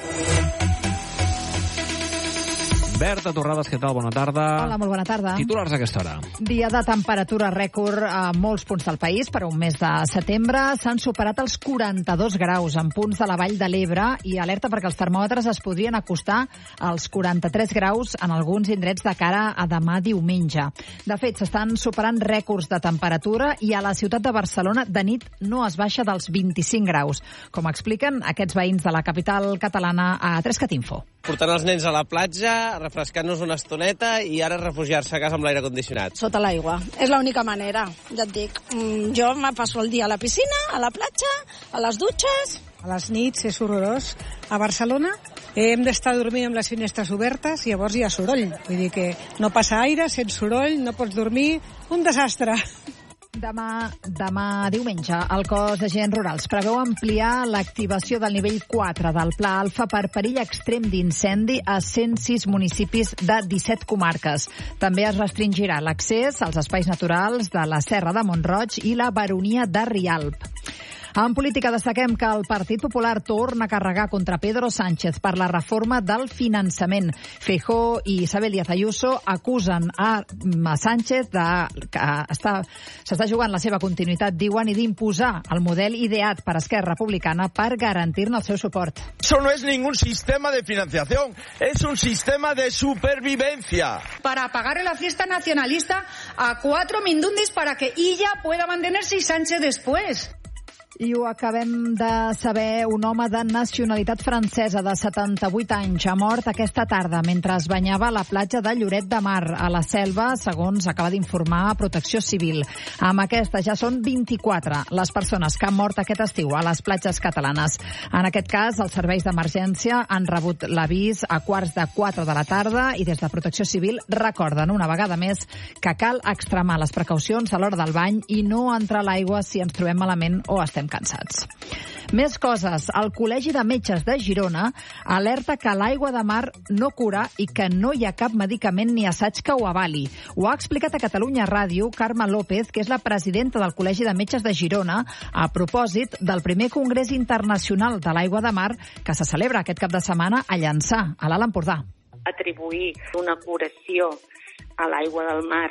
Berta Torrades, què tal? Bona tarda. Hola, molt bona tarda. Titulars a aquesta hora. Dia de temperatura rècord a molts punts del país per un mes de setembre. S'han superat els 42 graus en punts de la Vall de l'Ebre i alerta perquè els termòmetres es podrien acostar als 43 graus en alguns indrets de cara a demà diumenge. De fet, s'estan superant rècords de temperatura i a la ciutat de Barcelona de nit no es baixa dels 25 graus, com expliquen aquests veïns de la capital catalana a 3catinfo. Portant els nens a la platja, refrescant-nos una estoneta i ara refugiar-se a casa amb l'aire condicionat. Sota l'aigua. És l'única manera, ja et dic. Jo me passo el dia a la piscina, a la platja, a les dutxes. A les nits és horrorós. A Barcelona hem d'estar dormint amb les finestres obertes i llavors hi ha soroll. Vull dir que no passa aire, sense soroll, no pots dormir. Un desastre. Demà diumenge, el cos d'agents rurals preveu ampliar l'activació del nivell 4 del Pla Alfa per perill extrem d'incendi a 106 municipis de 17 comarques. També es restringirà l'accés als espais naturals de la Serra de Mont-roig i la Baronia de Rialp. En política destaquem que el Partit Popular torna a carregar contra Pedro Sánchez per la reforma del finançament. Feijóo i Isabel Díaz Ayuso acusen a Sánchez que s'està jugant la seva continuïtat, diuen, i d'imposar el model ideat per Esquerra Republicana per garantir-ne el seu suport. Eso no es ningún sistema de financiación, es un sistema de supervivencia. Para pagarle la fiesta nacionalista a 4 mindundis para que ella pueda mantenerse y Sánchez después. I ho acabem de saber, un home de nacionalitat francesa de 78 anys ha mort aquesta tarda mentre es banyava a la platja de Lloret de Mar, a la Selva, segons acaba d'informar Protecció Civil. Amb aquesta ja són 24 les persones que han mort aquest estiu a les platges catalanes. En aquest cas, els serveis d'emergència han rebut l'avís a 3:45 de la tarda i des de Protecció Civil recorden una vegada més que cal extremar les precaucions a l'hora del bany i no entrar a l'aigua si ens trobem malament o estem cansats. Més coses. El Col·legi de Metges de Girona alerta que l'aigua de mar no cura i que no hi ha cap medicament ni assaig que ho avali. Ho ha explicat a Catalunya Ràdio Carme López, que és la presidenta del Col·legi de Metges de Girona, a propòsit del primer Congrés Internacional de l'Aigua de Mar que se celebra aquest cap de setmana a Llançà, a l'Alt Empordà. Atribuir una curació a l'aigua del mar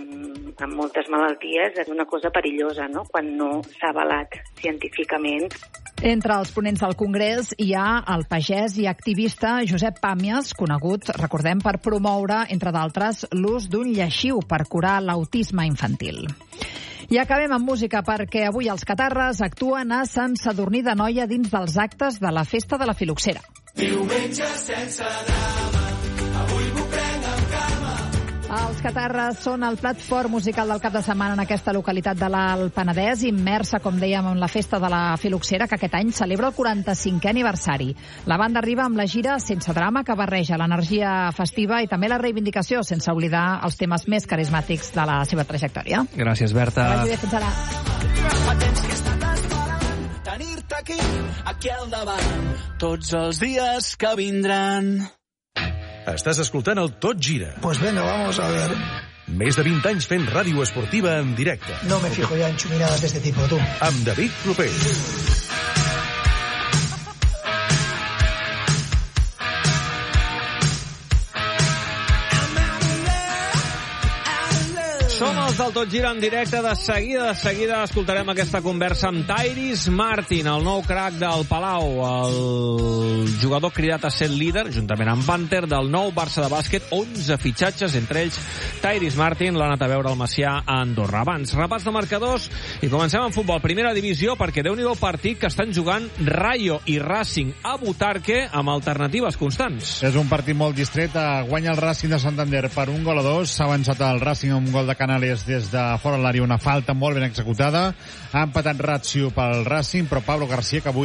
amb moltes malalties és una cosa perillosa, no?, quan no s'ha avalat científicament. Entre els ponents del Congrés hi ha el pagès i activista Josep Pàmies, conegut, recordem, per promoure, entre d'altres, l'ús d'un lleixiu per curar l'autisme infantil. I acabem amb música perquè avui els catarres actuen a Sant Sadurní d'Anoia dins dels actes de la Festa de la Filoxera. Diumenge sense drama, avui m'ho prenc amb calma. Els catarres són el plat fort musical del cap de setmana en aquesta localitat de l'Alt Penedès, immersa, com dèiem, en la Festa de la Filoxera, que aquest any celebra el 45è aniversari. La banda arriba amb la gira Sense Drama, que barreja l'energia festiva i també la reivindicació, sense oblidar els temes més carismàtics de la seva trajectòria. Gràcies, Berta. Que vagi bé, fins ara. Tenir-te aquí al davant, tots els dies que vindran. Estàs escoltant el Tot Gira. Pues venga, vamos a ver. Més de 20 anys fent ràdio esportiva en directe. No me fijo ya en chuminadas de este tipo, tú. Amb David Clopés. Som els del Tot Gira en directe. De seguida escoltarem aquesta conversa amb Tyrese Martin, el nou crack del Palau, el jugador cridat a ser líder, juntament amb Banter, del nou Barça de bàsquet. 11 fitxatges, entre ells Tyrese Martin. L'ha anat a veure el Macià a Andorra. Abans, repàs de marcadors i comencem amb futbol. Primera divisió, perquè déu-n'hi-do el partit que estan jugant Rayo i Racing a Butarque amb alternatives constants. És un partit molt distret. Guanya el Racing de Santander per 1-2. S'ha avançat el Racing amb un gol de Canales des de fora de l'àrea, una falta molt ben executada. Ha empatat Ratio pel Racing, però Pablo García, que avui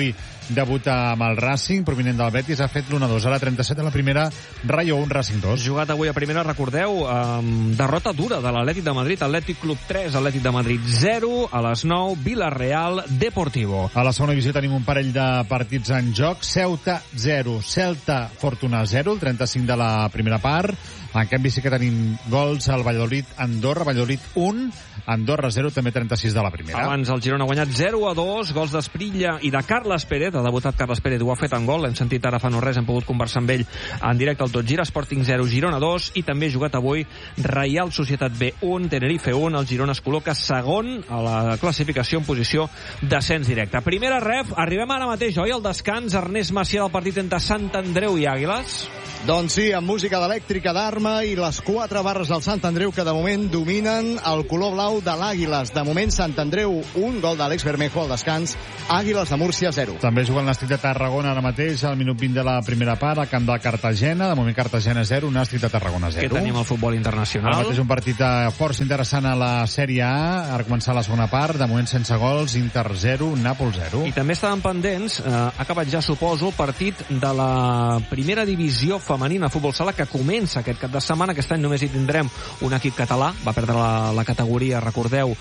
debuta amb el Racing, provinent del Betis, ha fet l'1-2. Ara 37 a la primera, Rayo 1, Racing 2. Jugat avui a primera, recordeu, derrota dura de l'Atlètic de Madrid, Atlètic Club 3, Atlètic de Madrid 0, a les 9, Villarreal, Deportivo. A la segona divisió tenim un parell de partits en joc, Ceuta 0, Celta Fortuna 0, el 35 de la primera part. En canvi sí que tenim gols al Valladolid-Andorra, Valladolid 1, Andorra 0, també 36 de la primera. Abans el Girona ha guanyat 0-2, gols d'Esprilla i de Carles Pérez, ha debutat Carles Pérez, ho ha fet en gol, l'hem sentit ara fa no res, hem pogut conversar amb ell en directe al Tot Gira. Sporting 0, Girona 2, i també ha jugat avui Reial Societat B 1, Tenerife 1, el Girona es col·loca segon a la classificació en posició d'ascens directe. Primera ref, arribem ara mateix, oi, al descans, Ernest Macià del partit entre Sant Andreu i Àguiles. Doncs sí, amb música d'elèctrica d'Arma i les 4 barres del Sant Andreu que de moment dominen el color blau de l'Àguiles. De moment Sant Andreu 1, gol d'Àlex Bermejo al descans, Àguiles de Múrcia 0. També juguen l'Nàstic de Tarragona ara mateix al minut 20 de la primera part, al camp de Cartagena. De moment Cartagena 0, Nàstic de Tarragona 0. Què tenim al futbol internacional? Ara mateix un partit força interessant a la Sèrie A, a començar la segona part, de moment sense gols, Inter 0, Nàpols 0. I també estaven pendents, ha acabat ja, suposo, el partit de la primera divisió femenina futbol sala que comença aquest cap de setmana. Aquest any només hi tindrem un equip català, va perdre la categoria, recordeu,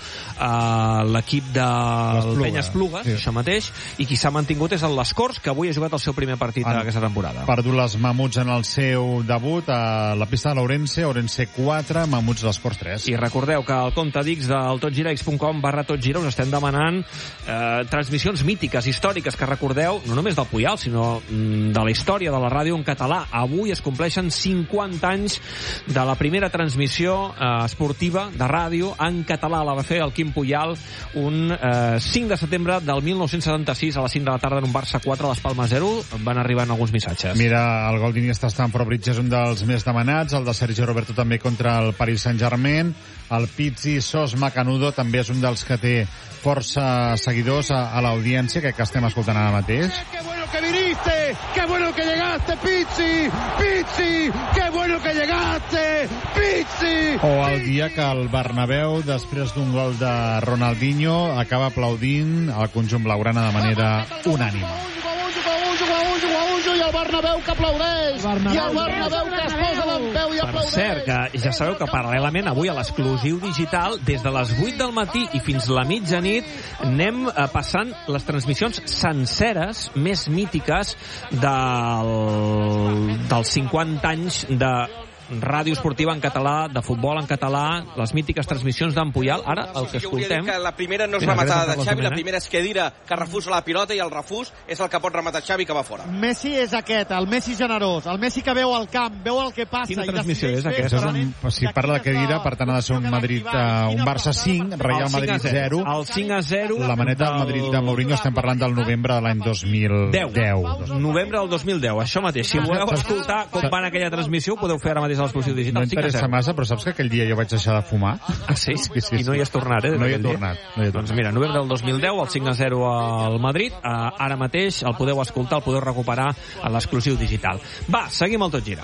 l'equip del Penyes-Plugues, sí, això mateix, i qui s'ha mantingut és el Les Corts, que avui ha jugat el seu primer partit aquesta temporada. Perdut les Mamuts en el seu debut a la pista de l'Ourense, Ourense 4, Mamuts Les Corts 3. I recordeu que al compte d'X del totgirax.com/totgira us estem demanant transmissions mítiques, històriques, que recordeu, no només del Puyal, sinó de la història de la ràdio en català. Avui es compleixen 50 anys de la primera transmissió esportiva de ràdio en català. La va fer el Quim Puyal un 5 de setembre del 1976 a les 5 de la tarda en un Barça 4 a les Palmes 0. Van arribant alguns missatges. Mira, el gol d'Iniesta Stamford Bridge és un dels més demanats, el de Sergio Roberto també contra el Paris Saint-Germain, el Pizzi Sos Macanudo també és un dels que té força seguidors a l'audiència, que estem escoltant ara mateix. ¡Qué bueno que viniste! ¡Qué bueno que llegaste, Pizzi! ¡Pizzi! ¡Qué bueno que llegaste! ¡Pizzi! O el dia que el Bernabéu, després d'un gol de Ronaldinho, acaba aplaudint el conjunt blaugrana de manera unànime. I el Bernabéu que aplaudeix, i el Bernabéu que es posa d'empeu i aplaudeix. Per cert, que ja sabeu que paral·lelament avui a l'exclusiu digital, des de les 8 del matí i fins la mitjanit, anem passant les transmissions senceres més mítiques dels 50 anys de ràdio esportiva en català, de futbol en català, les mítiques transmissions d'en Puyal. Ara, el que escoltem... Que la primera no és rematada de Xavi, la primera és Khedira, que refusa la pilota, i el refús és el que pot rematar Xavi, que va fora. Messi és aquest, el Messi generós, el Messi que veu el camp, veu el que passa. Quina transmissió és aquesta? Si parla de Khedira, per tant ha de ser un Madrid, un Barça 5, Real Madrid 0. El 5-0. La maneta del Madrid de Mourinho, estem parlant del novembre de l'any 2010. Novembre del 2010, això mateix. Si voleu escoltar com va en aquella transmissió, ho podeu fer ara mateix a l'exclusiu digital. No interessa massa, però saps que aquell dia jo vaig deixar de fumar? Ah, sí? I no hi has tornat, No hi he tornat. Doncs mira, novembre del 2010, el 5-0 al Madrid. Ara mateix el podeu escoltar, el podeu recuperar a l'exclusiu digital. Va, seguim el Tot Gira.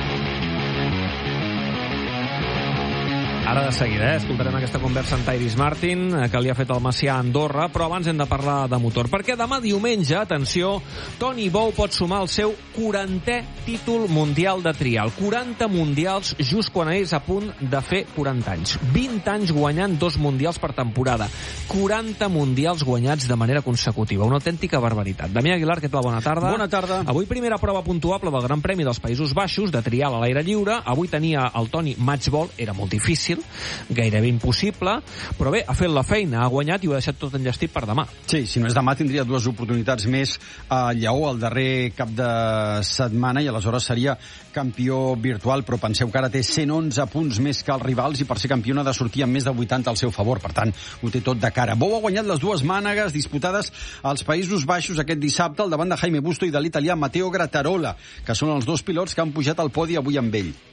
Ara de seguida, escoltarem aquesta conversa amb Tyrese Martin, que li ha fet el Macià a Andorra, però abans hem de parlar de motor, perquè demà diumenge, atenció, Toni Bou pot sumar el seu 40è títol mundial de trial. 40 mundials just quan és a punt de fer 40 anys. 20 anys guanyant 2 mundials per temporada. 40 mundials guanyats de manera consecutiva. Una autèntica barbaritat. Damià Aguilar, què tal? Bona tarda. Bona tarda. Avui primera prova puntuable del Gran Premi dels Països Baixos, de trial a l'aire lliure. Avui tenia el Toni matchball, era molt difícil, gairebé impossible, però bé, ha fet la feina, ha guanyat i ho ha deixat tot enllestit per demà. Sí, si no és demà tindria 2 oportunitats més a Lleó el darrer cap de setmana i aleshores seria campió virtual, però penseu que ara té 111 punts més que els rivals i per ser campió ha de sortir amb més de 80 al seu favor, per tant, ho té tot de cara. Bou ha guanyat les 2 mànegues disputades als Països Baixos aquest dissabte al davant de Jaime Busto i de l'italià Matteo Grattarola, que són els 2 pilots que han pujat al podi avui amb ell.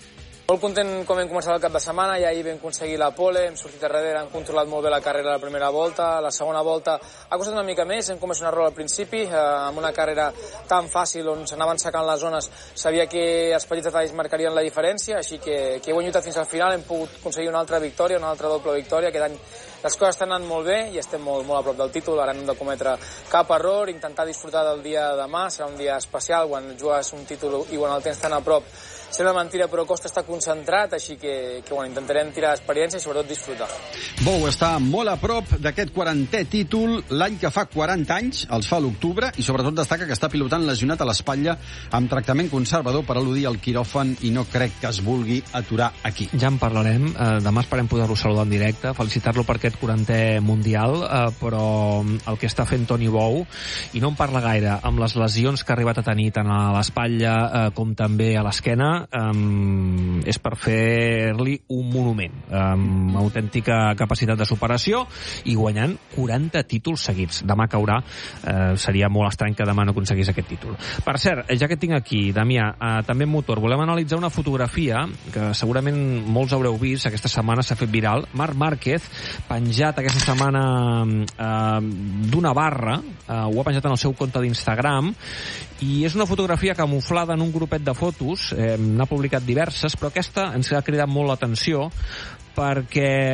Molt content com hem començat el cap de setmana, ja ahir vam aconseguir la pole, hem sortit a darrere, hem controlat molt bé la carrera la primera volta, la segona volta ha costat una mica més, hem comès un error al principi, amb una carrera tan fàcil on s'anaven secant les zones, sabia que els petits detalls marcarien la diferència, així que ho hem lluitat fins al final, hem pogut aconseguir una altra victòria, una altra doble victòria, aquest any les coses estan anant molt bé i estem molt a prop del títol, ara no hem de cometre cap error, intentar disfrutar del dia de demà, serà un dia especial, quan jugues un títol i quan el tens tan a prop, sembla mentira, però costa estar concentrat, així que intentarem tirar experiència i sobretot disfrutar. Bou està molt a prop d'aquest 40è títol, l'any que fa 40 anys, els fa a l'octubre, i sobretot destaca que està pilotant lesionat a l'espatlla amb tractament conservador per al·ludir al quiròfan i no crec que es vulgui aturar aquí. Ja en parlarem, demà esperem poder-lo saludar en directe, felicitar-lo per aquest 40è Mundial, però el que està fent Toni Bou, i no en parla gaire, amb les lesions que ha arribat a tenir tant a l'espatlla com també a l'esquena, és per fer-li un monument amb autèntica capacitat de superació i guanyant 40 títols seguits. Demà caurà, seria molt estrany que demà no aconseguís aquest títol. Per cert, ja que tinc aquí, Damià, també en motor, volem analitzar una fotografia que segurament molts haureu vist, aquesta setmana s'ha fet viral, Marc Márquez penjat aquesta setmana d'una barra, ho ha penjat en el seu compte d'Instagram, i és una fotografia camuflada en un grupet de fotos, n'ha publicat diverses, però aquesta ens ha cridat molt l'atenció perquè